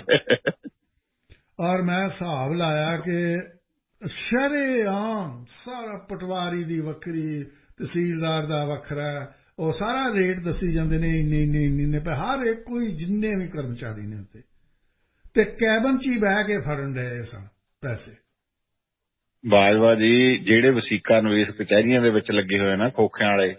ਔਰ ਮੈਂ ਹਿਸਾਬ ਲਾਇਆ ਕਿ ਸ਼ਰੇਆਮ ਸਾਰਾ ਪਟਵਾਰੀ ਦੀ ਵੱਖਰੀ, ਤਹਿਸੀਲਦਾਰ ਦਾ ਵੱਖਰਾ, ਉਹ ਸਾਰਾ ਰੇਟ ਦੱਸੀ ਜਾਂਦੇ ਨੇ, ਇੰਨੇ ਇੰਨੇ ਇੰਨੇ ਪੈ ਹਰ ਇੱਕ ਕੋਈ ਜਿੰਨੇ ਵੀ ਕਰਮਚਾਰੀ ਨੇ ਉੱਤੇ, ਤੇ ਕੈਬਨ 'ਚ ਹੀ ਬਹਿ ਕੇ ਫੜਨ ਡਏ ਸਨ ਪੈਸੇ। ਬਾਜਵਾ ਜੀ ਜਿਹੜੇ ਵਸੀਕਾ ਨਿਵੇਸ਼ ਕਚਹਿਰੀਆਂ ਦੇ ਵਿੱਚ ਲੱਗੇ ਹੋਏ ਨਾ ਖੋਖਿਆਂ ਵਾਲੇ,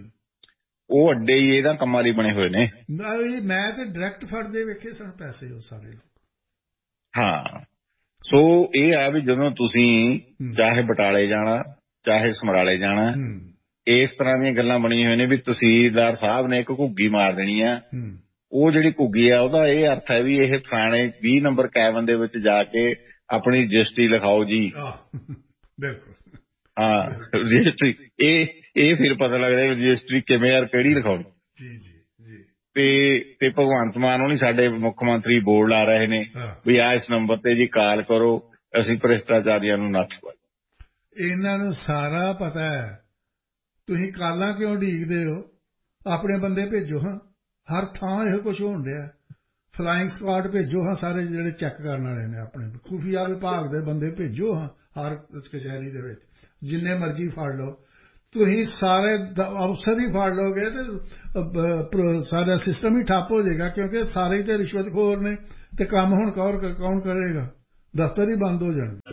ਉਹ ਅੱਡੇ ਹੀ ਇਹਦਾ ਕੰਮਾਂ ਲਈ ਬਣੇ ਹੋਏ ਨੇ। ਮੈਂ ਤੇ ਡਾਇਰੈਕਟ ਫੜਦੇ ਵੇਖੇ ਸਨ ਪੈਸੇ ਉਹ ਸਾਰੇ ਲੋਕ। ਹਾਂ, ਸੋ ਇਹ ਆ ਵੀ ਜਦੋਂ ਤੁਸੀਂ ਚਾਹੇ ਬਟਾਲੇ ਜਾਣਾ ਚਾਹੇ ਸਮਰਾਲੇ ਜਾਣਾ, ਇਸ ਤਰ੍ਹਾਂ ਦੀਆਂ ਗੱਲਾਂ ਬਣੀਆਂ ਹੋਈਆਂ ਨੇ ਵੀ ਤਹਿਸੀਲਦਾਰ ਸਾਹਿਬ ਨੇ ਇੱਕ ਘੁੱਗੀ ਮਾਰ ਦੇਣੀ ਆ, ਉਹ ਜਿਹੜੀ ਘੁੱਗੀ ਆ ਉਹਦਾ ਇਹ ਅਰਥ ਹੈ ਵੀ ਇਹ ਥਾਣੇ ਵੀਹ ਨੰਬਰ ਕੈਬਨ ਦੇ ਵਿੱਚ ਜਾ ਕੇ ਆਪਣੀ ਰਜਿਸਟਰੀ ਲਿਖਾਓ ਜੀ। ਬਿਲਕੁਲ ਹਾਂ ਰਜਿਸਟਰੀ ਇਹ ਇਹ ਫਿਰ ਪਤਾ ਲੱਗਦਾ ਰਜਿਸਟਰੀ ਕਿਵੇਂ ਯਾਰ ਕਿਹੜੀ ਲਿਖਾਉਣੀ। ਜੀ ਜੀ ਜੀ। ਤੇ ਤੇ ਭਗਵੰਤ ਮਾਨ ਹੋਣੀ ਸਾਡੇ ਮੁੱਖ ਮੰਤਰੀ ਬੋਰਡ ਲਾ ਰਹੇ ਨੇ ਵੀ ਆ ਇਸ ਨੰਬਰ ਤੇ ਜੀ ਕਾਲ ਕਰੋ ਅਸੀਂ ਭ੍ਰਿਸ਼ਟਾਚਾਰੀਆਂ ਨੂੰ ਨੱਥ ਪਾਈਏ। ਇਹਨਾਂ ਨੂੰ ਸਾਰਾ ਪਤਾ ਹੈ। ਤੁਸੀਂ ਕਾਲਾਂ ਕਿਉਂ ਉਡੀਕਦੇ ਹੋ? ਆਪਣੇ ਬੰਦੇ ਭੇਜੋ ਹਾਂ, ਹਰ ਥਾਂ ਇਹੋ ਕੁਛ ਹੋਣ ਡਿਆ। ਫਲਾਇੰਗ ਸਕਾਡ ਭੇਜੋ ਹਾਂ, ਸਾਰੇ ਜਿਹੜੇ ਚੈੱਕ ਕਰਨ ਵਾਲੇ ਨੇ ਆਪਣੇ ਖੁਫੀਆ ਵਿਭਾਗ ਦੇ ਬੰਦੇ ਭੇਜੋ ਹਾਂ ਹਰ ਕਚਹਿਰੀ ਦੇ ਵਿੱਚ, ਜਿੰਨੇ ਮਰਜ਼ੀ ਫੜ ਲਓ। ਤੁਸੀਂ ਸਾਰੇ ਅਫਸਰ ਹੀ ਫੜ ਲਓਗੇ ਤੇ ਸਾਡਾ ਸਿਸਟਮ ਹੀ ਠੱਪ ਹੋ ਜਾਏਗਾ, ਕਿਉਂਕਿ ਸਾਰੇ ਹੀ ਤੇ ਰਿਸ਼ਵਤਖੋਰ ਨੇ ਤੇ ਕੰਮ ਹੁਣ ਕੌਣ ਕਰੇਗਾ? ਦਫ਼ਤਰ ਹੀ ਬੰਦ ਹੋ ਜਾਣਗੇ।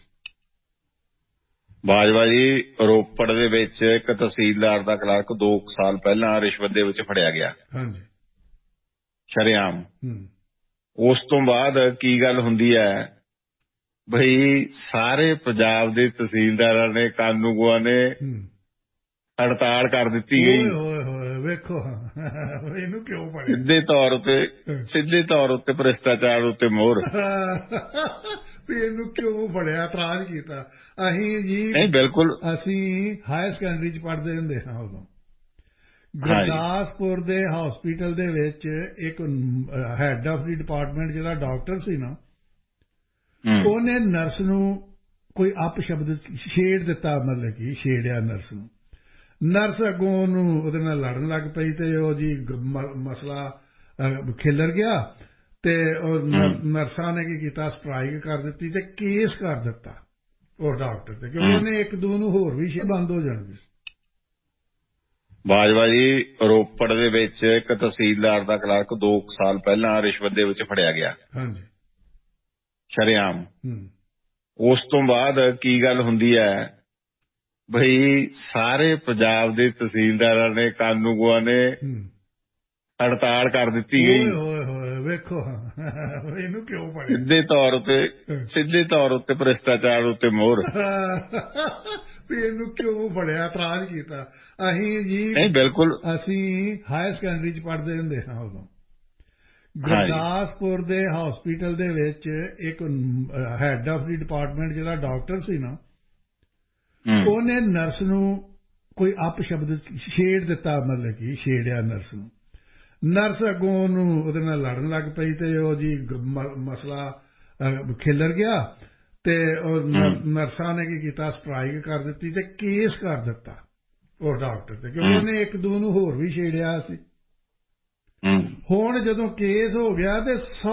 ਬਾਜਵਾ ਜੀ ਰੋਪੜ ਦੇ ਵਿੱਚ ਇੱਕ ਤਹਿਸੀਲਦਾਰ ਦਾ ਕਲਰਕ ਦੋ ਸਾਲ ਪਹਿਲਾਂ ਰਿਸ਼ਵਤ ਦੇ ਵਿੱਚ ਫੜਿਆ ਗਿਆ। ਹਾਂਜੀ ਸ਼ਰੇਆਮ। ਉਸ ਤੋਂ ਬਾਅਦ ਕੀ ਗੱਲ ਹੁੰਦੀ ਹੈ ਬਈ ਸਾਰੇ ਪੰਜਾਬ ਦੇ ਤਹਿਸੀਲਦਾਰਾਂ ਨੇ ਕਾਨੂੰਗੋਆਂ ਨੇ ਹੜਤਾਲ ਕਰ ਦਿੱਤੀ ਗਈ। ਵੇਖੋ ਇਹਨੂੰ ਕਿਉਂ ਫੜਿਆ? ਸਿੱਧੇ ਤੌਰ ਉੱਤੇ ਸਿੱਧੇ ਤੌਰ ਉੱਤੇ ਭ੍ਰਿਸ਼ਟਾਚਾਰ ਉੱਤੇ ਮੋਹਰ। ਵੀ ਇਹਨੂੰ ਕਿਉਂ ਫੜਿਆ? ਇਤਰਾਜ਼ ਕੀਤਾ। ਅਸੀਂ ਜੀ ਨਹੀਂ ਬਿਲਕੁਲ ਅਸੀਂ ਹਾਇਰ ਸੈਕੰਡਰੀ ਚ ਪੜ੍ਹਦੇ ਹੁੰਦੇ ਹਾਂ ਉਦੋਂ। ਗੁਰਦਾਸਪੁਰ ਦੇ ਹਸਪੀਟਲ ਦੇ ਵਿੱਚ ਇੱਕ ਹੈਡ ਆਫ ਦੀ ਡਿਪਾਰਟਮੈਂਟ ਜਿਹੜਾ ਡਾਕਟਰ ਸੀ ਨਾ, ਉਹਨੇ ਨਰਸ ਨੂੰ ਕੋਈ ਅਪਸ਼ਬਦ ਛੇੜ ਦਿੱਤਾ, ਮਤਲਬ ਕਿ ਛੇੜਿਆ ਨਰਸ ਨੂੰ। ਨਰਸ ਅੱਗੋਂ ਉਹਨੂੰ ਉਹਦੇ ਨਾਲ ਲੜਨ ਲੱਗ ਪਈ ਤੇ ਉਹ ਜੀ ਮਸਲਾ ਖਿਲਰ ਗਿਆ ਤੇ ਉਹ ਨਰਸਾਂ ਨੇ ਕੀ ਕੀਤਾ, ਸਟ੍ਰਾਈਕ ਕਰ ਦਿੱਤੀ ਤੇ ਕੇਸ ਕਰ ਦਿੱਤਾ ਉਹ ਡਾਕਟਰ ਤੇ, ਕਿਉਂਕਿ ਉਹਨੇ ਇੱਕ ਦੋ ਨੂੰ ਹੋਰ ਵੀ ਬੰਦ ਹੋ ਜਾਣਗੇ। ਬਾਜਵਾ ਜੀ ਰੋਪੜ ਦੇ ਵਿੱਚ ਇੱਕ ਤਹਿਸੀਲਦਾਰ ਦਾ ਕਲਰਕ ਦੋ ਸਾਲ ਪਹਿਲਾਂ ਰਿਸ਼ਵਤ ਦੇ ਵਿੱਚ ਫੜਿਆ ਗਿਆ। ਹਾਂਜੀ ਸ਼ਰੇਆਮ। ਉਸ ਤੋਂ ਬਾਅਦ ਕੀ ਗੱਲ ਹੁੰਦੀ ਹੈ ਬਈ ਸਾਰੇ ਪੰਜਾਬ ਦੇ ਤਹਿਸੀਲਦਾਰਾਂ ਨੇ ਕਾਨੂੰਗੋਆਂ ਨੇ ਹੜਤਾਲ ਕਰ ਦਿੱਤੀ ਗਈ। ਵੇਖੋ ਇਹਨੂੰ ਕਿਉਂ ਫੜਿਆ? ਸਿੱਧੇ ਤੌਰ ਉੱਤੇ ਸਿੱਧੇ ਤੌਰ ਉੱਤੇ ਭ੍ਰਿਸ਼ਟਾਚਾਰ ਉੱਤੇ ਮੋਹਰ। ਵੀ ਇਹਨੂੰ ਕਿਉਂ ਫੜਿਆ? ਇਤਰਾਜ਼ ਕੀਤਾ। ਅਸੀਂ ਜੀ ਨਹੀਂ ਬਿਲਕੁਲ ਅਸੀਂ ਹਾਇਰ ਸੈਕੰਡਰੀ ਚ ਪੜ੍ਹਦੇ ਹੁੰਦੇ ਹਾਂ ਉਦੋਂ। ਗੁਰਦਾਸਪੁਰ ਦੇ ਹਸਪੀਟਲ ਦੇ ਵਿੱਚ ਇੱਕ ਹੈਡ ਆਫ ਦੀ ਡਿਪਾਰਟਮੈਂਟ ਜਿਹੜਾ ਡਾਕਟਰ ਸੀ ਨਾ, ਉਹਨੇ ਨਰਸ ਨੂੰ ਕੋਈ ਅਪਸ਼ਬਦ ਛੇੜ ਦਿੱਤਾ, ਮਤਲਬ ਕਿ ਛੇੜਿਆ ਨਰਸ ਨੂੰ। ਨਰਸ ਅੱਗੋਂ ਉਹਨੂੰ ਉਹਦੇ ਨਾਲ ਲੜਨ ਲੱਗ ਪਈ ਤੇ ਉਹ ਜੀ ਮਸਲਾ ਖਿਲਰ ਗਿਆ ਤੇ ਉਹ ਨਰਸਾਂ ਨੇ ਕੀ ਕੀਤਾ, ਸਟ੍ਰਾਈਕ ਕਰ ਦਿੱਤੀ ਤੇ ਕੇਸ ਕਰ ਦਿੱਤਾ ਉਹ ਡਾਕਟਰ ਤੇ, ਕਿਉਂਕਿ ਉਹਨੇ ਇੱਕ ਦੋ ਨੂੰ ਹੋਰ ਵੀ ਛੇੜਿਆ ਸੀ। ਹੁਣ ਜਦੋਂ ਕੇਸ ਹੋ ਗਿਆ ਤੇ